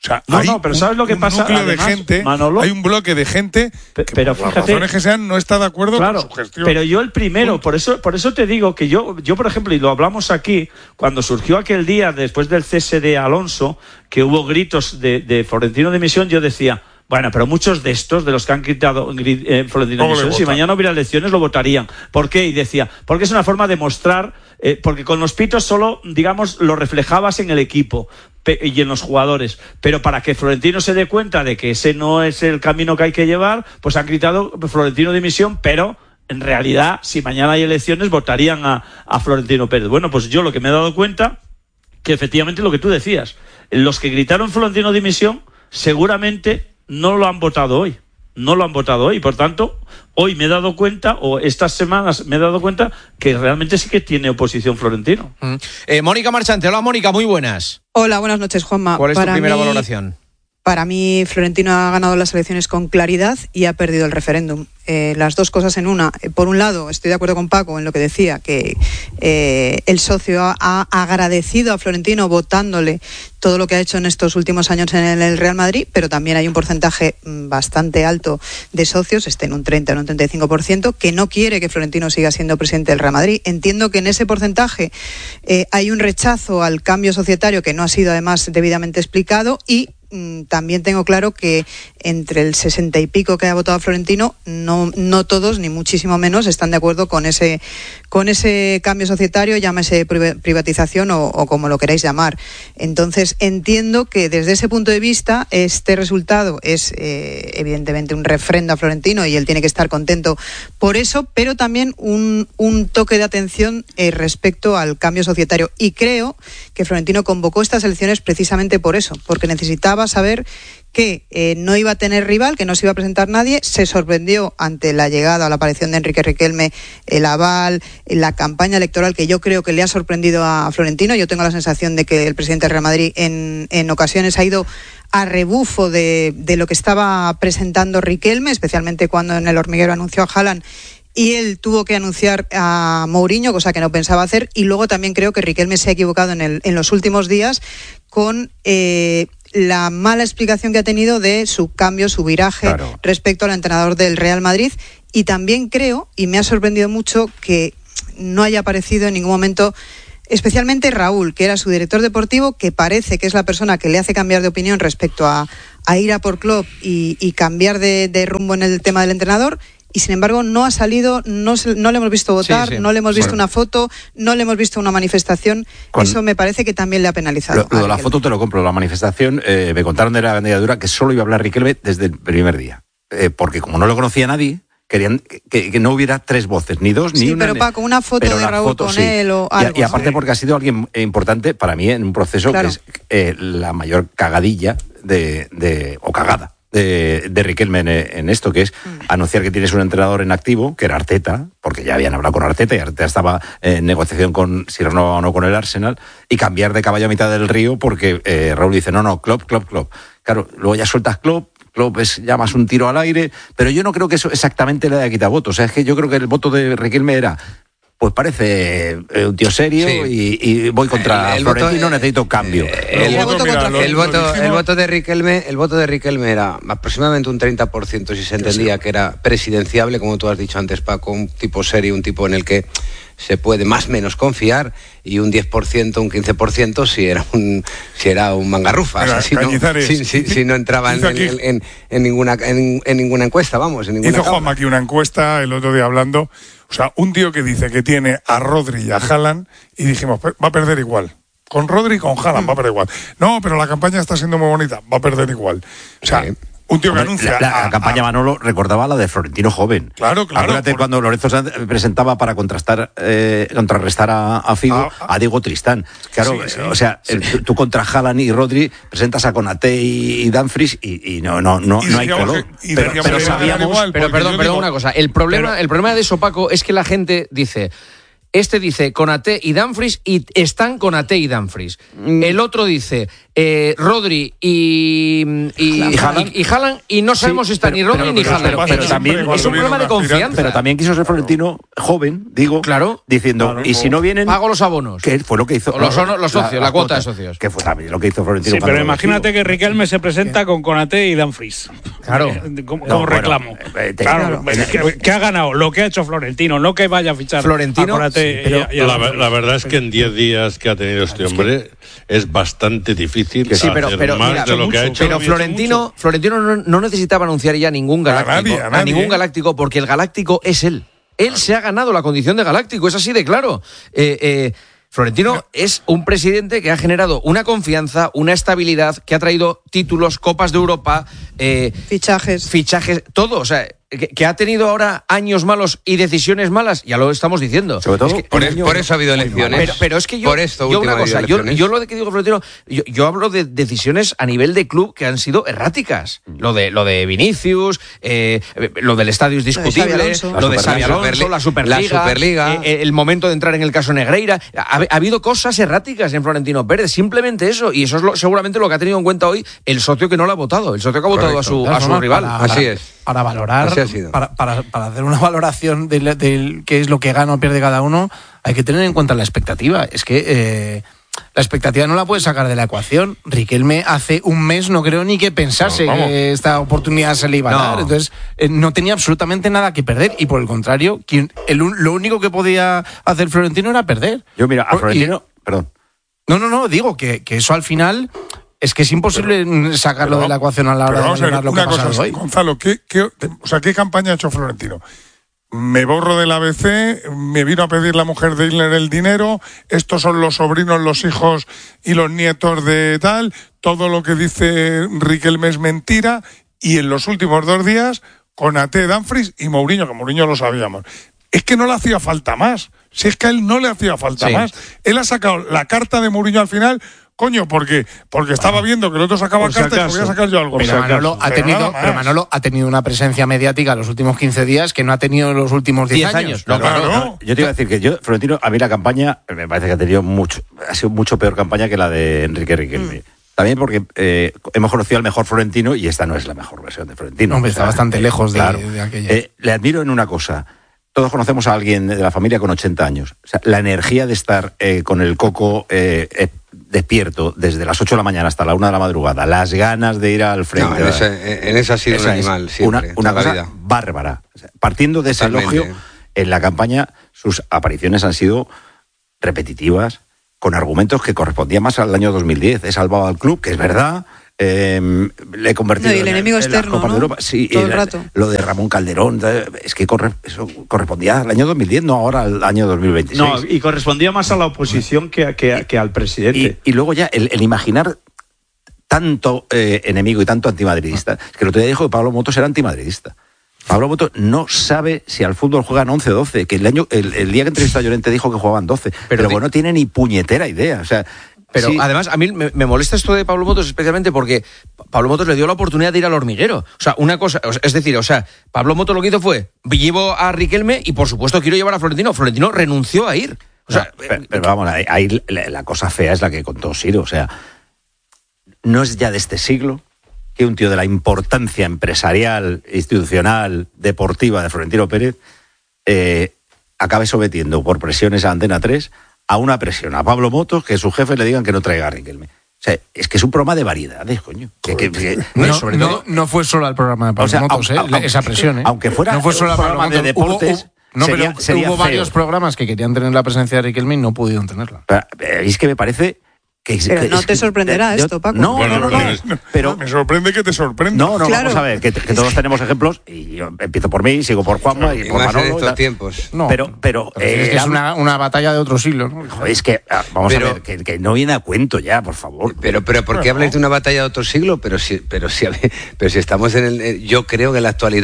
[SPEAKER 5] O sea,
[SPEAKER 13] no,
[SPEAKER 5] hay
[SPEAKER 13] no, pero
[SPEAKER 5] un,
[SPEAKER 13] ¿sabes lo que
[SPEAKER 5] un
[SPEAKER 13] pasa?
[SPEAKER 5] núcleo
[SPEAKER 13] Además,
[SPEAKER 5] de gente,
[SPEAKER 13] Manolo,
[SPEAKER 5] hay un bloque de gente que
[SPEAKER 13] pero
[SPEAKER 5] por
[SPEAKER 13] fíjate,
[SPEAKER 5] las razones que sean no está de acuerdo
[SPEAKER 13] claro,
[SPEAKER 5] con su gestión.
[SPEAKER 13] Pero yo el primero, por eso, por eso te digo que yo, yo, por ejemplo, y lo hablamos aquí, cuando surgió aquel día después del cese de Alonso, que hubo gritos de, de Florentino dimisión, yo decía, bueno, pero muchos de estos, de los que han gritado eh, Florentino dimisión, si mañana hubiera elecciones lo votarían. ¿Por qué? Y decía, porque es una forma de mostrar, eh, porque con los pitos solo, digamos, lo reflejabas en el equipo y en los jugadores, pero para que Florentino se dé cuenta de que ese no es el camino que hay que llevar, pues han gritado Florentino dimisión, pero en realidad si mañana hay elecciones votarían a, a Florentino Pérez. Bueno, pues yo lo que me he dado cuenta, que efectivamente lo que tú decías, los que gritaron Florentino dimisión seguramente no lo han votado hoy, no lo han votado hoy, por tanto hoy me he dado cuenta, o estas semanas me he dado cuenta que realmente sí que tiene oposición Florentino.
[SPEAKER 1] Mm. Eh, Mónica Marchante, hola Mónica, muy buenas.
[SPEAKER 14] Hola, buenas noches, Juanma.
[SPEAKER 1] ¿Cuál es
[SPEAKER 14] para
[SPEAKER 1] tu primera
[SPEAKER 14] mí,
[SPEAKER 1] valoración?
[SPEAKER 14] Para mí, Florentino ha ganado las elecciones con claridad y ha perdido el referéndum. Eh, las dos cosas en una. Por un lado, estoy de acuerdo con Paco en lo que decía, que eh, el socio ha, ha agradecido a Florentino votándole todo lo que ha hecho en estos últimos años en el Real Madrid, pero también hay un porcentaje bastante alto de socios, este en un treinta o un treinta y cinco por ciento, que no quiere que Florentino siga siendo presidente del Real Madrid. Entiendo que en ese porcentaje eh, hay un rechazo al cambio societario que no ha sido además debidamente explicado, y también tengo claro que entre el sesenta y pico que ha votado Florentino, no, no todos, ni muchísimo menos, están de acuerdo con ese, con ese cambio societario, llámese privatización o, o como lo queráis llamar. Entonces, entiendo que desde ese punto de vista, este resultado es eh, evidentemente un refrendo a Florentino y él tiene que estar contento por eso, pero también un, un toque de atención eh, respecto al cambio societario. Y creo que Florentino convocó estas elecciones precisamente por eso, porque necesitaba saber que eh, no iba a tener rival, que no se iba a presentar nadie. Se sorprendió ante la llegada o la aparición de Enrique Riquelme, el aval, la campaña electoral que yo creo que le ha sorprendido a Florentino. Yo tengo la sensación de que el presidente del Real Madrid en, en ocasiones ha ido a rebufo de, de lo que estaba presentando Riquelme, especialmente cuando en el hormiguero anunció a Haaland y él tuvo que anunciar a Mourinho, cosa que no pensaba hacer. Y luego también creo que Riquelme se ha equivocado en, el, en los últimos días con eh, la mala explicación que ha tenido de su cambio, su viraje, claro, respecto al entrenador del Real Madrid. Y también creo, y me ha sorprendido mucho, que no haya aparecido en ningún momento, especialmente Raúl, que era su director deportivo, que parece que es la persona que le hace cambiar de opinión respecto a, a ir a por Klopp y, y cambiar de, de rumbo en el tema del entrenador. Y sin embargo no ha salido, no, se, no le hemos visto votar, sí, sí. no le hemos visto bueno. una foto, no le hemos visto una manifestación. Con... Eso me parece que también le ha penalizado.
[SPEAKER 2] Lo, lo de la foto te lo compro, la manifestación, eh, me contaron de la candidatura que solo iba a hablar Riquelme desde el primer día. Eh, porque como no lo conocía nadie, querían que, que no hubiera tres voces, ni dos,
[SPEAKER 14] sí,
[SPEAKER 2] ni una.
[SPEAKER 14] Sí, pero Paco, una foto de Raúl foto, con sí. él o algo.
[SPEAKER 2] Y, y aparte porque ha sido alguien importante para mí en un proceso claro. que es eh, la mayor cagadilla de, de o cagada. De, de Riquelme en, en esto, que es mm. anunciar que tienes un entrenador en activo, que era Arteta, porque ya habían hablado con Arteta y Arteta estaba en negociación con si renovaba o no con el Arsenal, y cambiar de caballo a mitad del río porque eh, Raúl dice, no, no, Klopp, Klopp, Klopp. Claro, luego ya sueltas Klopp, Klopp es ya más un tiro al aire, pero yo no creo que eso exactamente le haya quitado votos. O sea, es que yo creo que el voto de Riquelme era... Pues parece eh, un tío serio sí. y, y voy contra el, el Florentino, voto, necesito cambio.
[SPEAKER 12] Eh, el, el, voto, mira, lo, el, voto, el voto de Riquelme, el voto de Riquelme era aproximadamente un treinta por ciento si se entendía sí. que era presidenciable, como tú has dicho antes, Paco, un tipo serio, un tipo en el que se puede más o menos confiar, y un diez por ciento, un quince por ciento si era un si era un mangarrufa,
[SPEAKER 5] Mira,
[SPEAKER 12] o sea, si, no, si, si, si no entraba en, en, en, en ninguna en, en ninguna encuesta, vamos, en ninguna
[SPEAKER 5] hizo Juanma aquí una encuesta el otro día hablando, o sea, un tío que dice que tiene a Rodri y a Haaland, y dijimos, va a perder igual. Con Rodri y con Haaland va a perder igual. No, pero la campaña está siendo muy bonita, va a perder igual. O sea, sí. un tío que
[SPEAKER 2] Hombre,
[SPEAKER 5] anuncia...
[SPEAKER 2] La, la,
[SPEAKER 5] a,
[SPEAKER 2] la campaña
[SPEAKER 5] a...
[SPEAKER 2] Manolo recordaba la de Florentino joven.
[SPEAKER 5] Claro, claro.
[SPEAKER 2] Acuérdate por... cuando Lorenzo Sanz presentaba para contrastar, eh, contrarrestar a, a Figo, a, a... a Diego Tristán. Claro, sí, sí, o sea, sí. el, tú contra Haaland y Rodri presentas a Konaté y, y Dumfries y, y no, no, no, no hay color.
[SPEAKER 1] Que, pero, pero sabíamos... Igual, pero perdón, perdón, digo... una cosa. El problema, pero... el problema de eso, Paco, es que la gente dice... Este dice Konaté y Dumfries y están Konaté y Dumfries. Mm. El otro dice eh, Rodri y y, y, Haaland. y, y Haaland y no sabemos sí, si está pero, ni Rodri pero, ni
[SPEAKER 2] pero,
[SPEAKER 1] Haaland.
[SPEAKER 2] Pero, pero también
[SPEAKER 1] es un problema de confianza.
[SPEAKER 2] Pero también quiso ser Florentino joven, digo,
[SPEAKER 1] claro,
[SPEAKER 2] diciendo,
[SPEAKER 1] claro,
[SPEAKER 2] y si no vienen,
[SPEAKER 1] pago los abonos.
[SPEAKER 2] Que fue lo que hizo.
[SPEAKER 1] O los, los, los socios, la, la, la cuota de socios.
[SPEAKER 2] Que fue también lo que hizo Florentino.
[SPEAKER 11] Sí, pero imagínate que Riquelme se presenta con Konaté y Dumfries.
[SPEAKER 1] Claro.
[SPEAKER 11] Como, como no, reclamo. Bueno, eh, te, claro, claro. Que, que ha ganado lo que ha hecho Florentino, no que vaya a fichar
[SPEAKER 1] Florentino,
[SPEAKER 11] a Konaté.
[SPEAKER 10] Sí, pero, y, y a la, la verdad es que en diez días que ha tenido este hombre es bastante difícil
[SPEAKER 1] sí, pero,
[SPEAKER 10] hacer
[SPEAKER 1] pero,
[SPEAKER 10] más
[SPEAKER 1] mira,
[SPEAKER 10] de lo
[SPEAKER 1] mucho,
[SPEAKER 10] que ha hecho.
[SPEAKER 1] Pero Florentino, Florentino no, no necesitaba anunciar ya ningún galáctico,
[SPEAKER 5] a, nadie, a, nadie,
[SPEAKER 1] a ningún galáctico, porque el galáctico es él. Él claro. se ha ganado la condición de galáctico, es así de claro. Eh, eh, Florentino no. es un presidente que ha generado una confianza, una estabilidad, que ha traído títulos, Copas de Europa, eh,
[SPEAKER 14] fichajes,
[SPEAKER 1] fichajes, todo, o sea, que, que ha tenido ahora años malos y decisiones malas, ya lo estamos diciendo.
[SPEAKER 12] Sobre todo,
[SPEAKER 1] es que,
[SPEAKER 12] por, es, por eso ha habido elecciones.
[SPEAKER 1] Pero, pero es que yo,
[SPEAKER 12] por esto
[SPEAKER 1] yo una cosa, yo, yo lo de que digo Florentino, yo, yo hablo de decisiones a nivel de club que han sido erráticas. Lo de lo de Vinicius, eh, lo del estadio es discutible, lo de Xabi Alonso, la Superliga,
[SPEAKER 12] la Superliga.
[SPEAKER 1] Eh, el momento de entrar en el caso Negreira. Ha, ha habido cosas erráticas en Florentino Pérez, simplemente eso, y eso es lo, seguramente lo que ha tenido en cuenta hoy el socio que no lo ha votado, el socio que ha votado Correcto. a su, a su rival.
[SPEAKER 4] Para,
[SPEAKER 12] Así es.
[SPEAKER 4] Para valorar, para, para, para hacer una valoración de, de qué es lo que gana o pierde cada uno, hay que tener en cuenta la expectativa. Es que eh, la expectativa no la puedes sacar de la ecuación. Riquelme hace un mes no creo ni que pensase no, que esta oportunidad se le iba a no. dar. Entonces eh, no tenía absolutamente nada que perder y por el contrario, quien, el, lo único que podía hacer Florentino era perder.
[SPEAKER 2] Yo mira, a Florentino, y, perdón.
[SPEAKER 4] No, no, no, digo que, que eso al final... Es que es imposible pero, sacarlo pero, de la ecuación a la hora de valorar lo que ha pasado
[SPEAKER 5] cosa,
[SPEAKER 4] hoy.
[SPEAKER 5] Gonzalo, ¿qué, qué, o sea, ¿qué campaña ha hecho Florentino? Me borro del A B C, me vino a pedir la mujer de Hitler el dinero, estos son los sobrinos, los hijos y los nietos de tal, todo lo que dice Riquelme es mentira, y en los últimos dos días, Konaté, Dumfries y Mourinho, que Mourinho lo sabíamos. Es que no le hacía falta más, si es que a él no le hacía falta sí. más. Él ha sacado la carta de Mourinho al final... Coño, porque porque estaba viendo que el otro sacaba si carta y podía sacar yo algo.
[SPEAKER 4] Pero Manolo, ha tenido, pero Manolo ha tenido una presencia mediática los últimos quince días que no ha tenido en los últimos diez años.
[SPEAKER 2] No, claro. Claro. No, yo te iba a decir que yo, Florentino, a mí la campaña me parece que ha tenido mucho, ha sido mucho peor campaña que la de Enrique Riquelme. Mm. También porque eh, hemos conocido al mejor Florentino y esta no es la mejor versión de Florentino.
[SPEAKER 4] Hombre, está
[SPEAKER 2] o sea,
[SPEAKER 4] bastante lejos de,
[SPEAKER 2] claro.
[SPEAKER 4] de aquella.
[SPEAKER 2] Eh, le admiro en una cosa. Todos conocemos a alguien de la familia con ochenta años. O sea, la energía de estar eh, con el coco eh, eh, despierto desde las ocho de la mañana hasta la una de la madrugada, las ganas de ir al frente.
[SPEAKER 12] No, en, ese, en esa ha sido un animal, siempre.
[SPEAKER 2] Una, una cosa vida. bárbara. O sea, partiendo de ese Totalmente. elogio, en la campaña sus apariciones han sido repetitivas, con argumentos que correspondían más al año dos mil diez. He salvado al club, que es verdad. Eh, le he convertido
[SPEAKER 14] no, y el
[SPEAKER 2] en,
[SPEAKER 14] enemigo
[SPEAKER 2] en
[SPEAKER 14] externo,
[SPEAKER 2] la Copa
[SPEAKER 14] ¿no?
[SPEAKER 2] de Europa. Sí,
[SPEAKER 14] todo el
[SPEAKER 2] era,
[SPEAKER 14] rato.
[SPEAKER 2] Lo de Ramón Calderón, es que corre, eso correspondía al año dos mil diez, no ahora al año dos mil veintiséis.
[SPEAKER 13] No, y correspondía más a la oposición que, que, que al presidente.
[SPEAKER 2] Y, y luego ya el, el imaginar tanto eh, enemigo y tanto antimadridista, ah. que el otro día dijo que Pablo Motos era antimadridista. Pablo Motos no sabe si al fútbol juegan once o doce, que el año el, el día que entrevistó a Llorente dijo que jugaban doce, pero, pero bueno, no tiene ni puñetera idea, o sea...
[SPEAKER 1] Pero
[SPEAKER 2] sí.
[SPEAKER 1] además, a mí me, me molesta esto de Pablo Motos especialmente porque Pablo Motos le dio la oportunidad de ir al hormiguero. O sea, una cosa, es decir, o sea, Pablo Motos lo que hizo fue, llevo a Riquelme y por supuesto quiero llevar a Florentino. Florentino renunció a ir. O sea,
[SPEAKER 2] no, pero, pero vamos, ahí, ahí la, la cosa fea es la que contó Siro. O sea, no es ya de este siglo que un tío de la importancia empresarial, institucional, deportiva de Florentino Pérez eh, acabe sometiendo por presiones a Antena tres a una presión a Pablo Motos, que sus jefes le digan que no traiga a Riquelme. O sea, es que es un programa de variedades, coño. Que, que, que,
[SPEAKER 4] no, no, sobre todo, no, no fue solo al programa de Pablo o sea, Motos, aunque, eh, aunque, esa presión. Eh.
[SPEAKER 2] Aunque fuera
[SPEAKER 4] no fue solo
[SPEAKER 2] un programa de deportes...
[SPEAKER 4] Hubo, hubo, no,
[SPEAKER 2] sería,
[SPEAKER 4] pero
[SPEAKER 2] sería
[SPEAKER 4] hubo
[SPEAKER 2] feo.
[SPEAKER 4] varios programas que querían tener la presencia de Riquelme y no pudieron tenerla.
[SPEAKER 2] Pero, es que me parece... Que,
[SPEAKER 14] pero
[SPEAKER 2] que,
[SPEAKER 14] no te sorprenderá
[SPEAKER 2] yo,
[SPEAKER 14] esto, Paco.
[SPEAKER 2] No,
[SPEAKER 5] bueno,
[SPEAKER 2] no, no, no,
[SPEAKER 5] no.
[SPEAKER 2] Pero
[SPEAKER 5] me sorprende que te sorprenda.
[SPEAKER 2] No, no,
[SPEAKER 14] claro.
[SPEAKER 2] Vamos a ver, que, que todos tenemos ejemplos y yo empiezo por mí, sigo por Juanma y,
[SPEAKER 12] y
[SPEAKER 2] por
[SPEAKER 12] más
[SPEAKER 2] Manolo.
[SPEAKER 12] en estos tiempos.
[SPEAKER 2] No, pero, pero,
[SPEAKER 4] pero eh, es, que es una, una batalla de otro siglo, ¿no?
[SPEAKER 2] Joder, es que vamos pero, a ver, que, que no viene a cuento ya, por favor.
[SPEAKER 12] Pero, pero, ¿por qué habláis de una batalla de otro siglo? Pero si, pero si, pero si estamos en el, yo creo que en la actualidad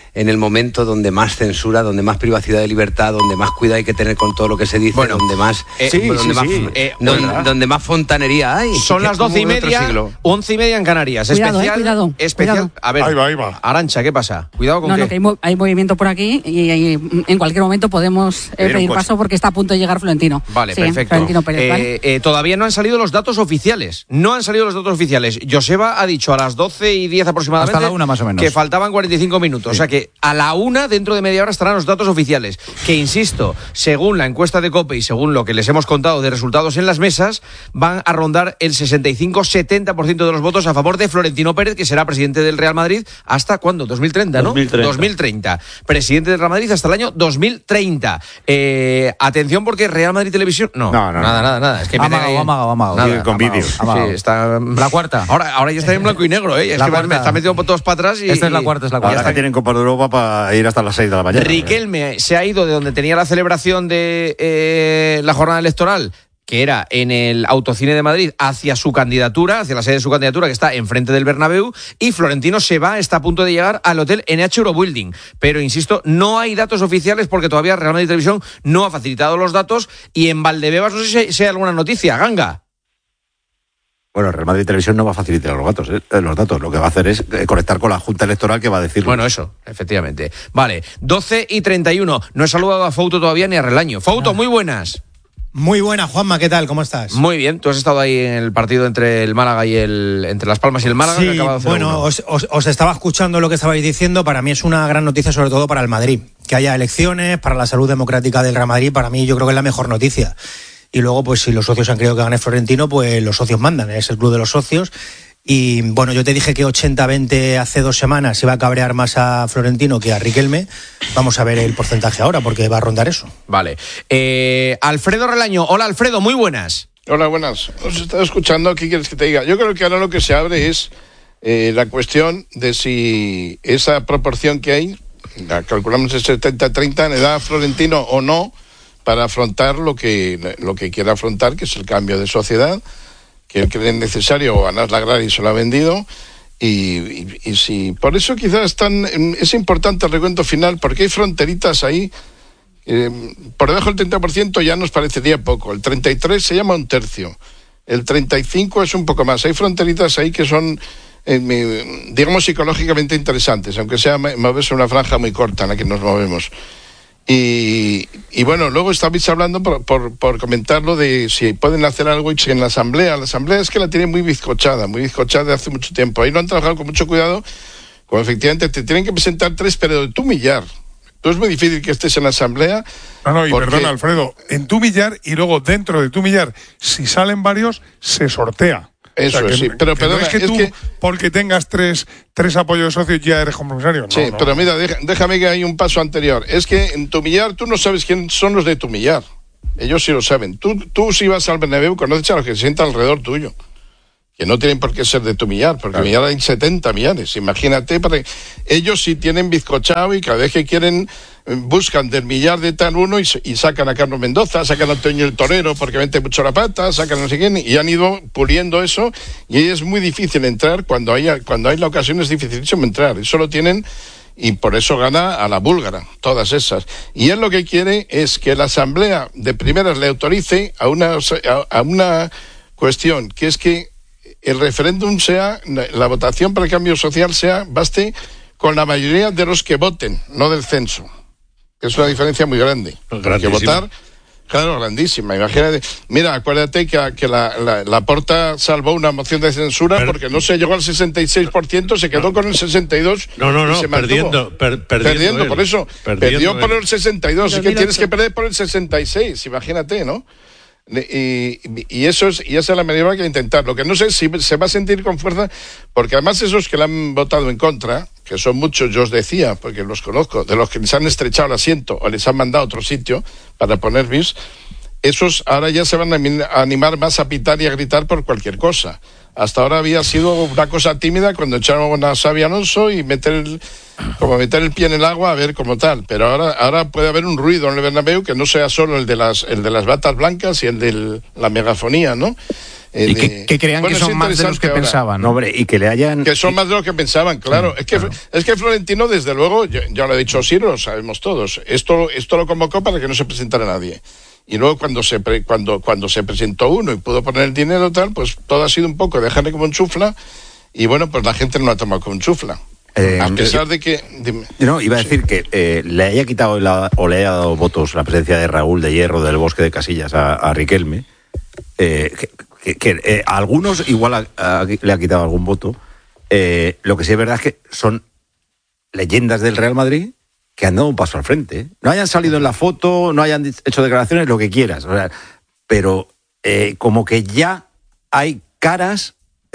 [SPEAKER 12] en el momento donde más censura, donde más privacidad de libertad, donde más cuidado hay que tener con todo lo que se dice, bueno, donde más
[SPEAKER 1] eh,
[SPEAKER 12] sí, donde,
[SPEAKER 1] sí,
[SPEAKER 12] más,
[SPEAKER 1] sí. Eh,
[SPEAKER 12] donde, donde más fontanería hay.
[SPEAKER 1] Son las doce y media, once y media en Canarias.
[SPEAKER 6] Cuidado,
[SPEAKER 1] especial,
[SPEAKER 6] eh, cuidado,
[SPEAKER 1] especial.
[SPEAKER 6] cuidado.
[SPEAKER 1] A ver,
[SPEAKER 5] ahí va, ahí va.
[SPEAKER 1] Arancha, ¿qué pasa? Cuidado con
[SPEAKER 6] no,
[SPEAKER 1] qué.
[SPEAKER 6] No, que hay, mo- hay movimiento por aquí y, y en cualquier momento podemos eh, pedir paso porque está a punto de llegar Florentino.
[SPEAKER 1] Vale,
[SPEAKER 6] sí,
[SPEAKER 1] perfecto.
[SPEAKER 6] Florentino Pérez,
[SPEAKER 1] eh,
[SPEAKER 6] ¿vale?
[SPEAKER 1] eh, todavía no han salido los datos oficiales. No han salido los datos oficiales. Joseba ha dicho a las doce y diez aproximadamente.
[SPEAKER 3] Hasta la una más o menos.
[SPEAKER 1] Que faltaban cuarenta y cinco minutos. Sí. O sea que a la una, dentro de media hora, estarán los datos oficiales. Que insisto, según la encuesta de COPE y según lo que les hemos contado de resultados en las mesas, van a rondar el sesenta y cinco setenta por ciento de los votos a favor de Florentino Pérez, que será presidente del Real Madrid hasta ¿cuándo? dos mil treinta, ¿no?
[SPEAKER 13] dos mil treinta.
[SPEAKER 1] dos mil treinta. Presidente del Real Madrid hasta el año dos mil treinta. Eh, atención porque Real Madrid Televisión. No,
[SPEAKER 2] no, no
[SPEAKER 1] nada,
[SPEAKER 2] no.
[SPEAKER 1] nada, nada. Es que me
[SPEAKER 3] amago,
[SPEAKER 1] ahí...
[SPEAKER 3] amago, amago.
[SPEAKER 1] Nada,
[SPEAKER 2] con vídeos.
[SPEAKER 1] Sí, está...
[SPEAKER 3] La cuarta.
[SPEAKER 1] Ahora, ahora ya está en blanco y negro, ¿eh? Es
[SPEAKER 3] La
[SPEAKER 1] que
[SPEAKER 3] cuarta.
[SPEAKER 1] me está metiendo por todos para atrás y...
[SPEAKER 3] Esta es la cuarta, es la cuarta.
[SPEAKER 2] Ahora que tienen Copa de Europa para ir hasta las seis de la mañana.
[SPEAKER 1] Riquelme se ha ido de donde tenía la celebración de eh, la jornada electoral, que era en el Autocine de Madrid, hacia su candidatura, hacia la sede de su candidatura, que está enfrente del Bernabéu, y Florentino se va, está a punto de llegar al hotel N H Eurobuilding. Pero, insisto, no hay datos oficiales porque todavía Real Madrid Televisión no ha facilitado los datos, y en Valdebebas no sé si hay alguna noticia. Ganga.
[SPEAKER 2] Bueno, Real Madrid Televisión no va a facilitar los datos, ¿eh? los datos. Lo que va a hacer es eh, conectar con la Junta Electoral que va a decir.
[SPEAKER 1] Bueno, eso, efectivamente. Vale, doce y treinta y uno. No he saludado a Fouto todavía ni a Relaño. Fouto, ah. muy buenas.
[SPEAKER 15] Muy buena, Juanma, ¿qué tal? ¿Cómo estás?
[SPEAKER 1] Muy bien, tú has estado ahí en el partido entre el Málaga y el entre Las Palmas y el Málaga.
[SPEAKER 15] Sí,
[SPEAKER 1] que acaba de hacer
[SPEAKER 15] bueno, os, os, os estaba escuchando lo que estabais diciendo. Para mí es una gran noticia, sobre todo para el Madrid. Que haya elecciones, para la salud democrática del Real Madrid, para mí yo creo que es la mejor noticia. Y luego, pues si los socios han querido que gane Florentino, pues los socios mandan, es el club de los socios. Y bueno, yo te dije que ochenta veinte hace dos semanas iba a cabrear más a Florentino que a Riquelme. Vamos a ver el porcentaje ahora, porque va a rondar eso.
[SPEAKER 1] Vale. Eh, Alfredo Relaño. Hola, Alfredo, muy buenas.
[SPEAKER 16] Hola, buenas. Os he estado escuchando, ¿qué quieres que te diga? Yo creo que ahora lo que se abre es eh, la cuestión de si esa proporción que hay, la calculamos en setenta treinta, le da a Florentino o no para afrontar lo que, lo que quiere afrontar, que es el cambio de sociedad, que él cree necesario ganar la Agraria y se lo ha vendido, y, y, y si por eso quizás tan, es importante el recuento final, porque hay fronteritas ahí, eh, por debajo del treinta por ciento ya nos parecería poco, el treinta y tres se llama un tercio, el treinta y cinco es un poco más, hay fronteritas ahí que son, eh, digamos, psicológicamente interesantes, aunque sea moverse una franja muy corta en la que nos movemos. Y, y bueno, luego estabais hablando por, por, por comentarlo de si pueden hacer algo en la asamblea. La asamblea es que la tiene muy bizcochada, muy bizcochada hace mucho tiempo. Ahí lo han trabajado con mucho cuidado, como efectivamente te tienen que presentar tres, pero de tu millar. Entonces es muy difícil que estés en la asamblea.
[SPEAKER 5] No, no, y
[SPEAKER 16] porque...
[SPEAKER 5] perdona, Alfredo, en tu millar y luego dentro de tu millar, si salen varios, se sortea.
[SPEAKER 16] Eso
[SPEAKER 5] o sea, que,
[SPEAKER 16] sí, pero
[SPEAKER 5] que
[SPEAKER 16] perdona,
[SPEAKER 5] no es que
[SPEAKER 16] es
[SPEAKER 5] tú,
[SPEAKER 16] que...
[SPEAKER 5] porque tengas tres, tres apoyos de socios, ya eres compromisario. No,
[SPEAKER 16] sí,
[SPEAKER 5] no,
[SPEAKER 16] pero
[SPEAKER 5] no.
[SPEAKER 16] mira, deja, déjame que hay un paso anterior. Es que en tu millar tú no sabes quién son los de tu millar. Ellos sí lo saben. Tú, tú si vas al Bernabéu, conoces a los que se sientan alrededor tuyo, que no tienen por qué ser de tu millar, porque claro. millar hay setenta millares. Imagínate, para... ellos sí tienen bizcochado y cada vez que quieren buscan del millar de tal uno y, y sacan a Carlos Mendoza, sacan a Antonio el Torero porque mete mucho la pata, sacan a no sé quién, y han ido puliendo eso, y es muy difícil entrar, cuando hay, cuando hay la ocasión es dificilísimo entrar, eso lo tienen, y por eso gana a la búlgara, todas esas. Y él lo que quiere es que la asamblea de primeras le autorice a una, a, a una cuestión, que es que el referéndum sea, la votación para el cambio social sea, baste con la mayoría de los que voten, no del censo. Es una diferencia muy grande. Que votar, claro, grandísima. Imagínate, mira, acuérdate que, que la, la, la Porta salvó una moción de censura Pero, porque no se llegó al sesenta y seis por ciento, se quedó no, con el sesenta y dos por ciento.
[SPEAKER 10] No, no, no,
[SPEAKER 16] y se
[SPEAKER 10] perdiendo, per, perdiendo.
[SPEAKER 16] Perdiendo, por eso.
[SPEAKER 10] Perdiendo
[SPEAKER 16] perdió
[SPEAKER 10] él.
[SPEAKER 16] por el sesenta y dos, es que tienes que perder por el sesenta y seis, imagínate, ¿no? Y, y eso es y esa es la medida que hay que intentar. Lo que no sé es si se va a sentir con fuerza, porque además esos que le han votado en contra, que son muchos, yo os decía, porque los conozco, de los que les han estrechado el asiento o les han mandado a otro sitio para poner bis, esos ahora ya se van a animar más a pitar y a gritar por cualquier cosa. Hasta ahora había sido una cosa tímida cuando echaron a Xabi Alonso y meter el, como meter el pie en el agua a ver como tal, pero ahora ahora puede haber un ruido en el Bernabéu que no sea solo el de las el de las batas blancas y el de la megafonía, ¿no? Eh,
[SPEAKER 4] y que,
[SPEAKER 16] de,
[SPEAKER 4] que crean
[SPEAKER 16] bueno,
[SPEAKER 4] que son más de los que
[SPEAKER 16] ahora,
[SPEAKER 4] pensaban.
[SPEAKER 2] No, hombre, y que le hayan...
[SPEAKER 16] Que son más de los que pensaban, claro. Es que,
[SPEAKER 2] claro.
[SPEAKER 16] es que Florentino, desde luego, yo, ya lo ha dicho Siro, lo sabemos todos, esto, esto lo convocó para que no se presentara nadie. Y luego cuando se pre, cuando cuando se presentó uno y pudo poner el dinero tal, pues todo ha sido un poco dejarle como un chufla, y bueno, pues la gente no lo ha tomado como un chufla.
[SPEAKER 2] Eh,
[SPEAKER 16] a pesar de que... Dime.
[SPEAKER 2] No, iba a
[SPEAKER 16] Sí.
[SPEAKER 2] decir que eh, le haya quitado la, o le haya dado votos la presencia de Raúl de Hierro del Bosque de Casillas a, a Riquelme, eh, que, que, que eh, a algunos igual a, a, le ha quitado algún voto. Eh, lo que sí es verdad es que son leyendas del Real Madrid que han dado un paso al frente. ¿eh? No hayan salido en la foto, no hayan hecho declaraciones, lo que quieras. O sea, pero eh, como que ya hay caras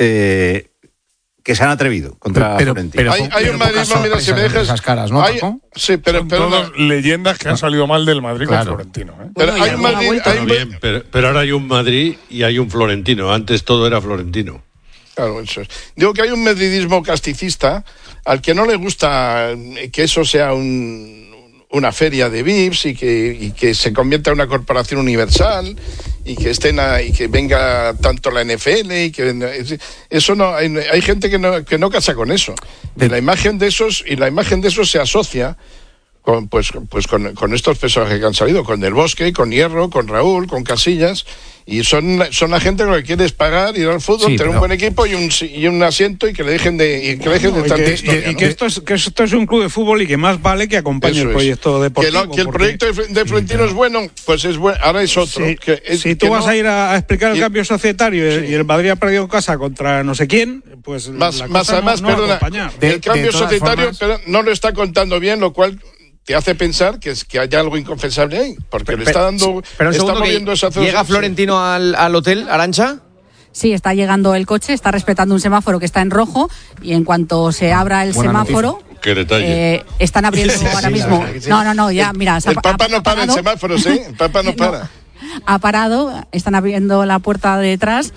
[SPEAKER 2] eh, que se han atrevido contra
[SPEAKER 4] Pero-
[SPEAKER 2] Florentino.
[SPEAKER 4] pero-
[SPEAKER 16] Hay, hay un madridismo, mira, si me dejas...
[SPEAKER 4] esas caras, ¿no,
[SPEAKER 16] hay-
[SPEAKER 4] Paco?
[SPEAKER 16] sí, pero...
[SPEAKER 5] Son
[SPEAKER 16] pero
[SPEAKER 5] todas
[SPEAKER 16] no,
[SPEAKER 5] leyendas que han salido mal del Madrid
[SPEAKER 4] Claro.
[SPEAKER 5] con Florentino. ¿eh?
[SPEAKER 16] pero
[SPEAKER 14] Bueno, y
[SPEAKER 16] hay un
[SPEAKER 14] alguna
[SPEAKER 16] Madrid...
[SPEAKER 14] vuelta.
[SPEAKER 16] hay
[SPEAKER 10] Está
[SPEAKER 16] un-
[SPEAKER 10] bien, pero, pero ahora hay un Madrid y hay un Florentino. Antes todo era Florentino.
[SPEAKER 16] Claro, eso es. Digo que hay un madridismo casticista al que no le gusta que eso sea un, una feria de V I Ps y que, y que se convierta en una corporación universal y que estén a- y que venga tanto la N F L y que eso no hay, hay gente que no que no casa con eso. Y la imagen de esos y la imagen de esos se asocia con pues pues con, con estos personajes que han salido, con Del Bosque, con Hierro, con Raúl, con Casillas. Y son, son la gente que lo que quiere es pagar, ir al fútbol,
[SPEAKER 4] Sí,
[SPEAKER 16] tener
[SPEAKER 4] pero-
[SPEAKER 16] un buen equipo y un, y un asiento y que le dejen de, y que le dejen de
[SPEAKER 11] No, y
[SPEAKER 16] tanta
[SPEAKER 11] que,
[SPEAKER 16] historia,
[SPEAKER 11] y
[SPEAKER 16] ¿no?
[SPEAKER 11] que esto es, que esto es un club de fútbol y que más vale que acompañe
[SPEAKER 16] Eso
[SPEAKER 11] el
[SPEAKER 16] es.
[SPEAKER 11] proyecto
[SPEAKER 16] Que,
[SPEAKER 11] deportivo.
[SPEAKER 16] lo- que el
[SPEAKER 11] porque
[SPEAKER 16] proyecto de, Fre- de Florentino es bueno, pues es bueno. Ahora es otro.
[SPEAKER 11] Si,
[SPEAKER 16] que es-
[SPEAKER 11] si tú
[SPEAKER 16] que
[SPEAKER 11] vas
[SPEAKER 16] no-
[SPEAKER 11] a ir a, a explicar el
[SPEAKER 16] y-
[SPEAKER 11] cambio societario y, y el Madrid ha perdido en casa contra no sé quién, pues
[SPEAKER 16] Más,
[SPEAKER 11] la
[SPEAKER 16] más
[SPEAKER 11] cosa
[SPEAKER 16] además,
[SPEAKER 11] no, no va a
[SPEAKER 16] perdona,
[SPEAKER 11] acompañar.
[SPEAKER 4] De-
[SPEAKER 16] el cambio
[SPEAKER 4] de todas
[SPEAKER 16] societario
[SPEAKER 4] formas-
[SPEAKER 16] pero no lo está contando bien, lo cual te hace pensar que es que hay algo inconfesable ahí, porque le está dando,
[SPEAKER 1] Pero un
[SPEAKER 16] está
[SPEAKER 1] segundo, que
[SPEAKER 16] moviendo esa
[SPEAKER 1] ¿llega Florentino al, al hotel, Arantxa?
[SPEAKER 6] Sí, está llegando el coche, está respetando un semáforo que está en rojo y en cuanto se abra el
[SPEAKER 4] Buena
[SPEAKER 6] semáforo,
[SPEAKER 10] Qué detalle.
[SPEAKER 6] eh, están abriendo ahora mismo. No, no, no, ya, mira, se ha-
[SPEAKER 16] El Papa
[SPEAKER 6] ha-
[SPEAKER 16] no
[SPEAKER 6] ha
[SPEAKER 16] para en
[SPEAKER 6] parado.
[SPEAKER 16] semáforos, ¿eh? El Papa no
[SPEAKER 6] No.
[SPEAKER 16] para.
[SPEAKER 6] Ha parado, están abriendo la puerta de detrás,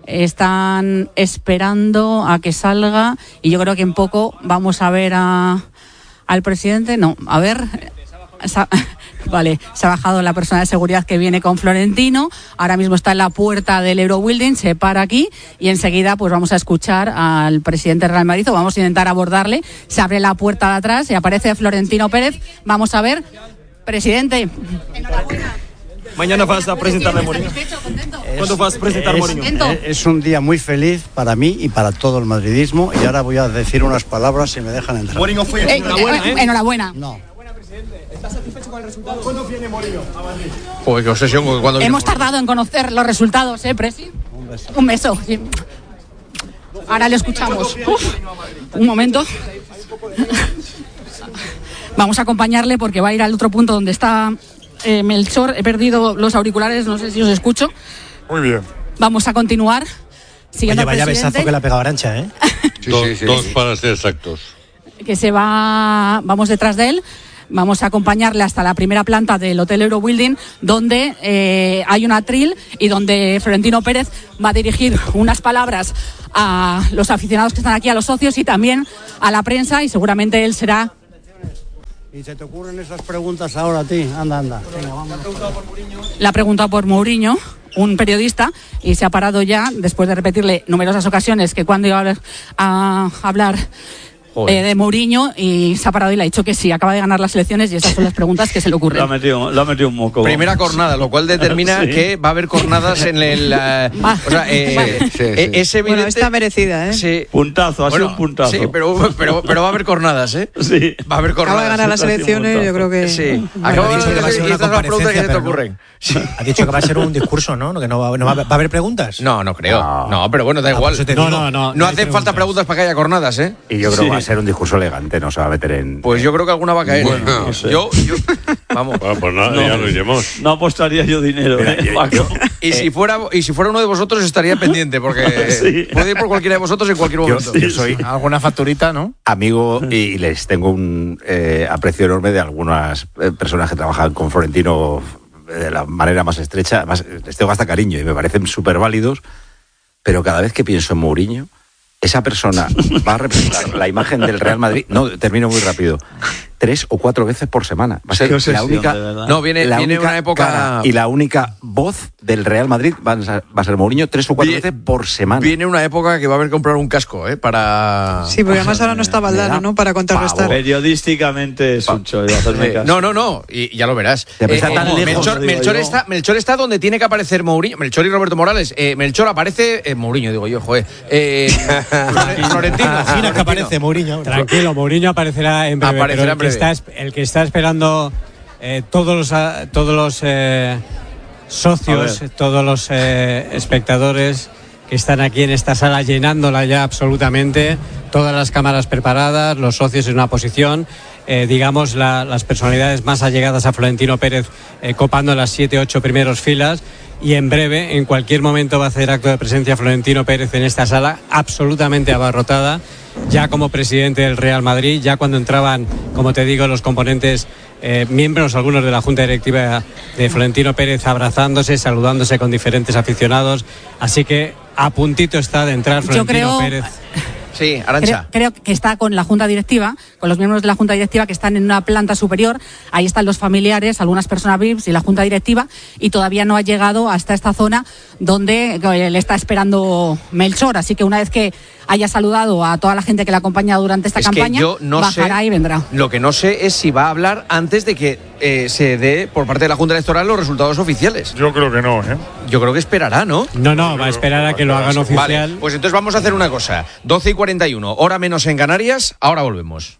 [SPEAKER 6] están esperando a que salga y yo creo que en poco vamos a ver a, al presidente. No, a ver. Sa- Vale, se ha bajado la persona de seguridad que viene con Florentino. Ahora mismo está en la puerta del Eurobuilding, se para aquí y enseguida pues vamos a escuchar al presidente del Real Madrid o vamos a intentar abordarle. Se abre la puerta de atrás y aparece Florentino Pérez. Vamos a ver, presidente.
[SPEAKER 17] Mañana vas a presentarle a Mourinho. ¿Cuándo vas a presentar a
[SPEAKER 18] Es-
[SPEAKER 17] Mourinho?
[SPEAKER 6] Contento.
[SPEAKER 18] Es, es un día muy feliz para mí y para todo el madridismo y ahora voy a decir unas palabras si me dejan entrar.
[SPEAKER 17] Mourinho fue.
[SPEAKER 6] Eh,
[SPEAKER 17] Enhorabuena,
[SPEAKER 6] eh,
[SPEAKER 17] ¿eh?
[SPEAKER 6] enhorabuena.
[SPEAKER 18] No.
[SPEAKER 17] ¿Estás satisfecho con el resultado? ¿Cuándo viene Mourinho a Madrid?
[SPEAKER 1] Joder, qué obsesión con cuando
[SPEAKER 6] Hemos tardado en conocer los resultados, ¿eh, Presi? Un beso. Un beso. Sí. Ahora le escuchamos. Uf, un momento. Vamos a acompañarle porque va a ir al otro punto donde está eh, Melchor. He perdido los auriculares, no sé si os escucho.
[SPEAKER 5] Muy bien.
[SPEAKER 6] Vamos a continuar. Siguiendo
[SPEAKER 15] Oye, vaya
[SPEAKER 6] al presidente,
[SPEAKER 15] besazo que le ha pegado Arantxa, ¿eh?
[SPEAKER 10] dos, dos para ser exactos.
[SPEAKER 6] que se va, vamos detrás de él. Vamos a acompañarle hasta la primera planta del Hotel Eurobuilding, donde eh, hay un atril y donde Florentino Pérez va a dirigir unas palabras a los aficionados que están aquí, a los socios y también a la prensa, y seguramente él será.
[SPEAKER 18] ¿Y se te ocurren esas preguntas ahora a ti? Anda, anda. Venga, vamos.
[SPEAKER 6] Le ha preguntado por Mourinho, un periodista, y se ha parado ya, después de repetirle numerosas ocasiones que cuando iba a hablar, a hablar eh, de Mourinho, y se ha parado y le ha dicho que sí, acaba de ganar las elecciones y esas son las preguntas que se le
[SPEAKER 13] Le ha
[SPEAKER 6] ocurren.
[SPEAKER 13] metido, le ha metido un moco.
[SPEAKER 1] Primera cornada, lo cual determina
[SPEAKER 13] Sí.
[SPEAKER 1] que va a haber cornadas en el... eh, o sea, eh,
[SPEAKER 12] Sí, sí,
[SPEAKER 1] eh,
[SPEAKER 12] sí.
[SPEAKER 1] es evidente...
[SPEAKER 14] Bueno, está merecida, ¿eh?
[SPEAKER 1] Sí.
[SPEAKER 13] Puntazo, ha
[SPEAKER 1] Bueno,
[SPEAKER 13] sido un puntazo.
[SPEAKER 1] sí, pero, pero, pero va a haber cornadas, ¿eh?
[SPEAKER 13] Sí.
[SPEAKER 1] Va a haber cornadas.
[SPEAKER 14] Acaba de ganar las
[SPEAKER 13] ha sido un
[SPEAKER 14] elecciones,
[SPEAKER 13] montazo.
[SPEAKER 14] yo creo que...
[SPEAKER 1] Sí.
[SPEAKER 15] Bueno,
[SPEAKER 1] Acaba
[SPEAKER 15] ha
[SPEAKER 1] de
[SPEAKER 15] dicho que va a
[SPEAKER 1] decir
[SPEAKER 15] ser
[SPEAKER 1] y
[SPEAKER 15] una
[SPEAKER 1] estas son las preguntas que se te
[SPEAKER 15] comparecencia,
[SPEAKER 1] ocurren.
[SPEAKER 15] Ha dicho que va a ser un discurso, ¿no? Que no va, no va, ¿va a haber preguntas.
[SPEAKER 1] No, no creo. No, pero bueno, da
[SPEAKER 15] Ah,
[SPEAKER 1] igual.
[SPEAKER 15] por eso te
[SPEAKER 1] No,
[SPEAKER 15] digo.
[SPEAKER 1] no, no.
[SPEAKER 15] No
[SPEAKER 1] No
[SPEAKER 15] hay
[SPEAKER 1] hacen falta preguntas para que haya cornadas, ¿eh?
[SPEAKER 2] Y yo creo
[SPEAKER 13] Sí.
[SPEAKER 2] que va a ser un discurso elegante, no se va a meter en...
[SPEAKER 1] Pues yo creo que alguna va a caer.
[SPEAKER 10] Bueno,
[SPEAKER 13] no sé.
[SPEAKER 1] Yo, yo, vamos.
[SPEAKER 10] Bueno, pues nada,
[SPEAKER 13] No.
[SPEAKER 10] ya lo iremos.
[SPEAKER 13] No apostaría yo dinero,
[SPEAKER 2] Mira,
[SPEAKER 13] ¿eh,
[SPEAKER 2] yo-
[SPEAKER 13] Paco?
[SPEAKER 2] yo-
[SPEAKER 1] Y si fuera y si fuera uno de vosotros estaría pendiente porque
[SPEAKER 13] Sí.
[SPEAKER 1] puede ir por cualquiera de vosotros en cualquier
[SPEAKER 2] Yo,
[SPEAKER 1] momento.
[SPEAKER 2] yo soy
[SPEAKER 4] Alguna facturita, ¿no?
[SPEAKER 2] amigo y les tengo un eh, aprecio enorme de algunas eh, personas que trabajan con Florentino de la manera más estrecha. Además, les tengo hasta cariño y me parecen súper válidos, pero cada vez que pienso en Mourinho, esa persona va a representar la imagen del Real Madrid. No, termino muy rápido. tres o cuatro veces por semana. Va a ser
[SPEAKER 1] Qué
[SPEAKER 2] la única,
[SPEAKER 1] no, viene,
[SPEAKER 2] la
[SPEAKER 1] viene
[SPEAKER 2] única
[SPEAKER 1] una época...
[SPEAKER 2] cara y la única voz del Real Madrid va a ser, va a ser Mourinho tres o cuatro
[SPEAKER 1] Vie-
[SPEAKER 2] veces por semana.
[SPEAKER 1] Viene una época que va a haber que comprar un casco, ¿eh? Para...
[SPEAKER 14] Sí, porque además ahora no está Valdano, ¿no? Para contrarrestar.
[SPEAKER 13] Periodísticamente es un chollo, hacerme
[SPEAKER 1] Eh,
[SPEAKER 13] caso.
[SPEAKER 1] no, no, no, y ya lo verás.
[SPEAKER 2] Te pesa tan lejos,
[SPEAKER 1] Melchor,
[SPEAKER 13] digo
[SPEAKER 1] Melchor
[SPEAKER 13] yo.
[SPEAKER 1] está, Melchor está donde tiene que aparecer Mourinho. Melchor y Roberto Morales. Eh, Melchor aparece... Eh, Mourinho, digo yo, joder. Eh, Flore- Florentino.
[SPEAKER 15] Imagina que aparece Mourinho ahora.
[SPEAKER 7] Tranquilo, Mourinho aparecerá en breve.
[SPEAKER 1] Aparecerá
[SPEAKER 7] pero el,
[SPEAKER 1] en breve.
[SPEAKER 7] Que está, esp- el que está esperando eh, todos los, a- todos los eh, socios, todos los eh, espectadores que están aquí en esta sala llenándola ya absolutamente, todas las cámaras preparadas, los socios en una posición, eh, digamos la- las personalidades más allegadas a Florentino Pérez eh, copando las siete, ocho primeros filas. Y en breve, en cualquier momento, va a hacer acto de presencia Florentino Pérez en esta sala, absolutamente abarrotada, ya como presidente del Real Madrid, ya cuando entraban, como te digo, los componentes, eh, miembros, algunos de la Junta Directiva de Florentino Pérez, abrazándose, saludándose con diferentes aficionados. Así que a puntito está de entrar Florentino
[SPEAKER 6] creo-
[SPEAKER 1] Sí,
[SPEAKER 7] Pérez.
[SPEAKER 6] Creo,
[SPEAKER 1] Arantxa.
[SPEAKER 6] creo que está con la Junta Directiva, con los miembros de la Junta Directiva que están en una planta superior. Ahí están los familiares, algunas personas V I Ps y la Junta Directiva, y todavía no ha llegado hasta esta zona donde eh, le está esperando Melchor. Así que una vez que haya saludado a toda la gente que le ha acompañado durante esta
[SPEAKER 1] Es que
[SPEAKER 6] campaña,
[SPEAKER 1] yo no
[SPEAKER 6] bajará
[SPEAKER 1] sé-
[SPEAKER 6] y vendrá.
[SPEAKER 1] Lo que no sé es si va a hablar antes de que eh, se dé por parte de la Junta Electoral los resultados oficiales.
[SPEAKER 5] Yo creo que no, ¿eh?
[SPEAKER 1] Yo creo que esperará, ¿no?
[SPEAKER 7] No, no, va a esperar a que lo hagan oficial.
[SPEAKER 1] Vale, pues entonces vamos a hacer una cosa. doce y cuarenta y uno, hora menos en Canarias, ahora volvemos.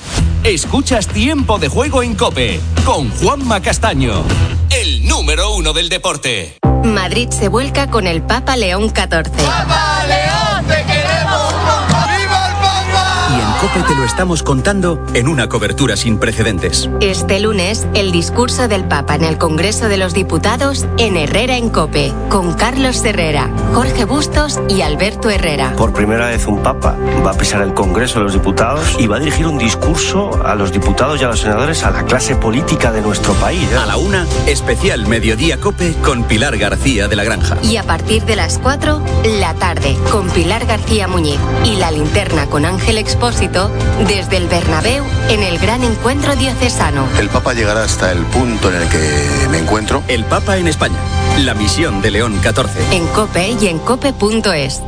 [SPEAKER 19] Escuchas Tiempo de Juego en COPE con Juanma Castaño, el número uno del deporte.
[SPEAKER 20] Madrid se vuelca con el Papa León catorce.
[SPEAKER 19] ¡Papa León, te queremos! ¡Viva el Papa!
[SPEAKER 21] Y en COPE te lo estamos contando en una cobertura sin precedentes.
[SPEAKER 20] Este lunes, el discurso del Papa en el Congreso de los Diputados en Herrera en COPE, con Carlos Herrera, Jorge Bustos y Alberto Herrera.
[SPEAKER 22] Por primera vez un papa va a pisar el Congreso de los Diputados y va a dirigir un discurso a los diputados y a los senadores, a la clase política de nuestro país. ¿eh?
[SPEAKER 21] A la una, especial Mediodía COPE con Pilar García de la Granja.
[SPEAKER 20] Y a partir de las cuatro, la tarde, con Pilar García Muñiz y La Linterna con Ángel Expósito, desde el Bernabéu en el gran encuentro diocesano.
[SPEAKER 23] El Papa llegará hasta el punto en el que me encuentro.
[SPEAKER 21] El Papa en España. La misión de León catorce.
[SPEAKER 20] En COPE y en cope punto es.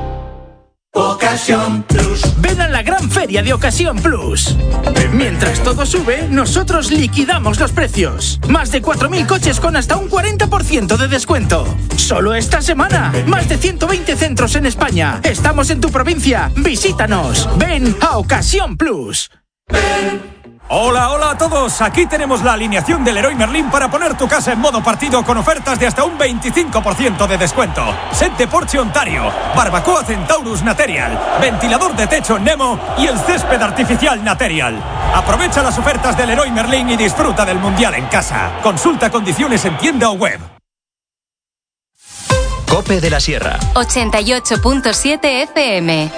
[SPEAKER 24] Ocasión Plus. Ven a la gran feria de Ocasión Plus. Mientras todo sube, nosotros liquidamos los precios. Más de cuatro mil coches con hasta un cuarenta por ciento de descuento. Solo esta semana. Más de ciento veinte centros en España. Estamos en tu provincia. Visítanos. Ven a Ocasión Plus.
[SPEAKER 25] Hola, hola a todos. Aquí tenemos la alineación del Leroy Merlin para poner tu casa en modo partido con ofertas de hasta un veinticinco por ciento de descuento. Set de Porsche Ontario, barbacoa Centaurus Material, ventilador de techo Nemo y el césped artificial Material. Aprovecha las ofertas del Leroy Merlin y disfruta del Mundial en casa. Consulta condiciones en tienda o web.
[SPEAKER 21] COPE de la Sierra.
[SPEAKER 20] ochenta y ocho punto siete F M.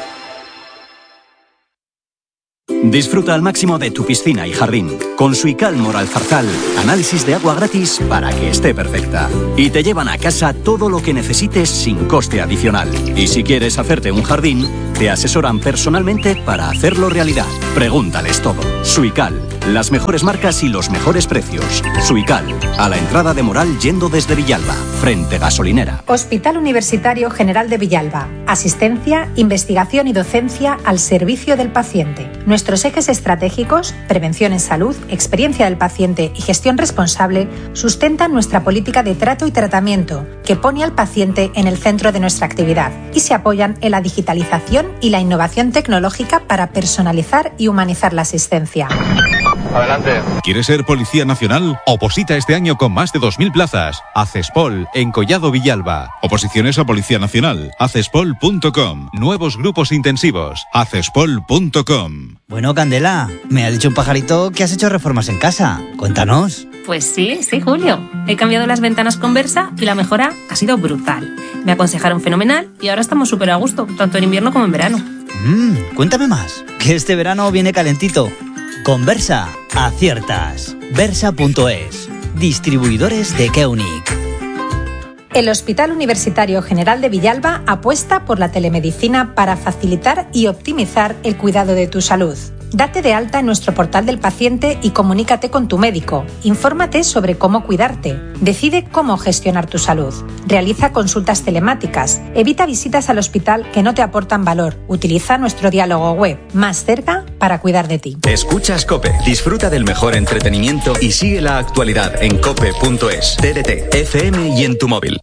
[SPEAKER 21] Disfruta al máximo de tu piscina y jardín. Con Suical Moral Zarzal, análisis de agua gratis para que esté perfecta. Y te llevan a casa todo lo que necesites sin coste adicional. Y si quieres hacerte un jardín, te asesoran personalmente para hacerlo realidad. Pregúntales todo. Suical, las mejores marcas y los mejores precios. Suical, a la entrada de Moral yendo desde Villalba, frente gasolinera.
[SPEAKER 26] Hospital Universitario General de Villalba. Asistencia, investigación y docencia al servicio del paciente. Nuestros ejes estratégicos, prevención en salud, experiencia del paciente y gestión responsable, sustentan nuestra política de trato y tratamiento, que pone al paciente en el centro de nuestra actividad, y se apoyan en la digitalización y la innovación tecnológica para personalizar y humanizar la asistencia.
[SPEAKER 27] Adelante. ¿Quieres ser Policía Nacional? Oposita este año con más de dos mil plazas. Acespol, en Collado Villalba. Oposiciones a Policía Nacional. acespol punto com. Nuevos grupos intensivos. acespol punto com.
[SPEAKER 28] Bueno, Candela, me ha dicho un pajarito que has hecho reformas en casa. Cuéntanos.
[SPEAKER 29] Pues sí, sí, Julio. He cambiado las ventanas con Versa y la mejora ha sido brutal. Me aconsejaron fenomenal y ahora estamos súper a gusto, tanto en invierno como en verano.
[SPEAKER 28] Mmm, cuéntame más, que este verano viene calentito. Con Versa, aciertas. Versa punto es. Distribuidores de Keunic.
[SPEAKER 26] El Hospital Universitario General de Villalba apuesta por la telemedicina para facilitar y optimizar el cuidado de tu salud. Date de alta en nuestro portal del paciente y comunícate con tu médico. Infórmate sobre cómo cuidarte. Decide cómo gestionar tu salud. Realiza consultas telemáticas. Evita visitas al hospital que no te aportan valor. Utiliza nuestro diálogo web, más cerca para cuidar de ti.
[SPEAKER 3] Escuchas COPE. Disfruta del mejor entretenimiento y sigue la actualidad en cope punto es, T D T, F M y en tu móvil.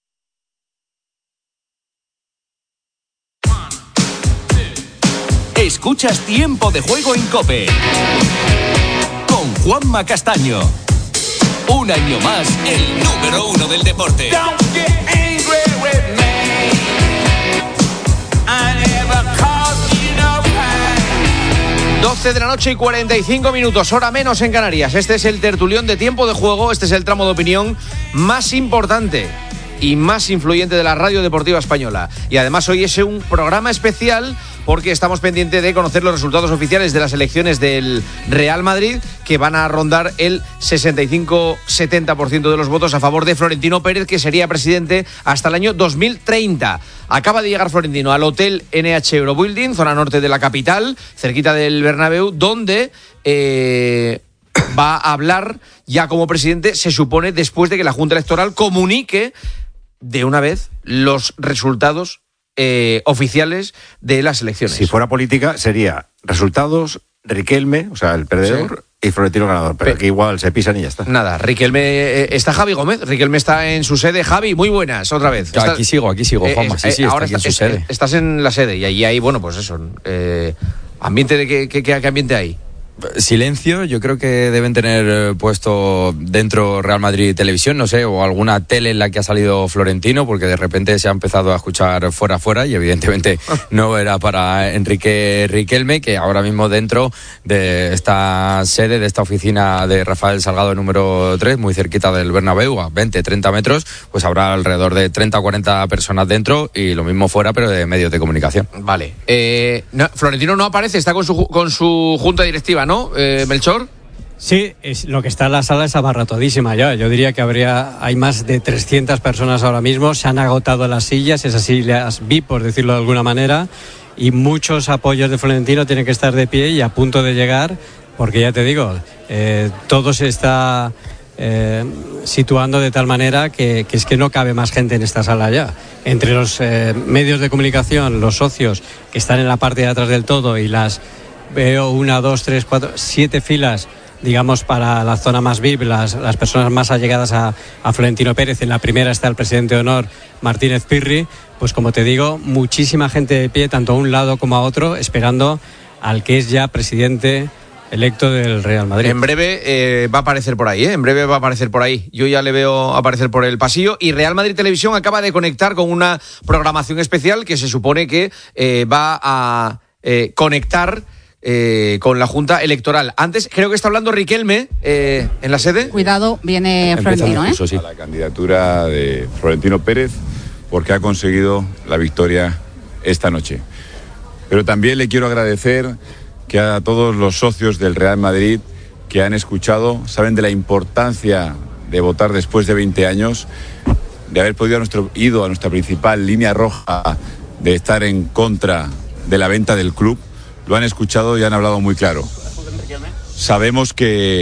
[SPEAKER 19] Escuchas Tiempo de Juego en COPE con Juanma Castaño. Un año más, el número uno del deporte.
[SPEAKER 1] doce de la noche y cuarenta y cinco minutos, hora menos en Canarias. Este es el tertulión de Tiempo de Juego, este es el tramo de opinión más importante y más influyente de la radio deportiva española. Y además hoy es un programa especial porque estamos pendientes de conocer los resultados oficiales de las elecciones del Real Madrid, que van a rondar el sesenta y cinco a setenta por ciento de los votos a favor de Florentino Pérez, que sería presidente hasta el año dos mil treinta. Acaba de llegar Florentino al Hotel N H Eurobuilding, zona norte de la capital, cerquita del Bernabéu, donde eh, va a hablar ya como presidente, se supone, después de que la Junta Electoral comunique de una vez los resultados eh, oficiales de las elecciones.
[SPEAKER 2] Si fuera política, sería resultados, Riquelme, o sea, el perdedor, sí, y Florentino ganador. Pero Pe- aquí igual se pisan y ya está.
[SPEAKER 1] Nada, Riquelme, eh, está Javi Gómez, Riquelme está en su sede. Javi, muy buenas, otra vez.
[SPEAKER 8] Está, aquí sigo, aquí sigo, Juanma, eh, sí, sí,
[SPEAKER 1] ahora
[SPEAKER 8] está aquí
[SPEAKER 1] está,
[SPEAKER 8] en su
[SPEAKER 1] es,
[SPEAKER 8] sede.
[SPEAKER 1] Estás en la sede y allí hay, bueno, pues eso, eh, ambiente de qué, qué, qué ambiente hay.
[SPEAKER 8] Silencio, yo creo que deben tener puesto dentro Real Madrid Televisión, no sé, o alguna tele en la que ha salido Florentino, porque de repente se ha empezado a escuchar fuera fuera y evidentemente no era para Enrique Riquelme, que ahora mismo dentro de esta sede, de esta oficina de Rafael Salgado número tres, muy cerquita del Bernabéu, a veinte, treinta metros, pues habrá alrededor de treinta o cuarenta personas dentro y lo mismo fuera, pero de medios de comunicación.
[SPEAKER 1] Vale. Eh, no, Florentino no aparece, está con su, con su junta directiva, ¿no, eh, Melchor?
[SPEAKER 7] Sí, es, lo que está en la sala es abarrotadísima ya. Yo diría que habría, hay más de trescientas personas ahora mismo, se han agotado las sillas, esas sillas V I P, por decirlo de alguna manera, y muchos apoyos de Florentino tienen que estar de pie y a punto de llegar, porque ya te digo, eh, todo se está eh, situando de tal manera que, que es que no cabe más gente en esta sala ya. Entre los eh, medios de comunicación, los socios que están en la parte de atrás del todo y las... Veo una, dos, tres, cuatro, siete filas, digamos, para la zona más V I P, las, las personas más allegadas a, a Florentino Pérez. En la primera está el presidente de honor, Martínez Pirri. Pues como te digo, muchísima gente de pie, tanto a un lado como a otro, esperando al que es ya presidente electo del Real Madrid.
[SPEAKER 1] En breve eh, va a aparecer por ahí, ¿eh? En breve va a aparecer por ahí. Yo ya le veo aparecer por el pasillo. Y Real Madrid Televisión acaba de conectar con una programación especial que se supone que eh, va a eh, conectar Eh, con la Junta Electoral. Antes creo que está hablando Riquelme eh, en la sede.
[SPEAKER 6] Cuidado, viene Florentino, ¿eh?
[SPEAKER 9] A la candidatura de Florentino Pérez porque ha conseguido la victoria esta noche. Pero también le quiero agradecer que a todos los socios del Real Madrid que han escuchado, saben de la importancia de votar después de veinte años, de haber podido a nuestro, ido a nuestra principal línea roja de estar en contra de la venta del club. Lo han escuchado y han hablado muy claro. Sabemos que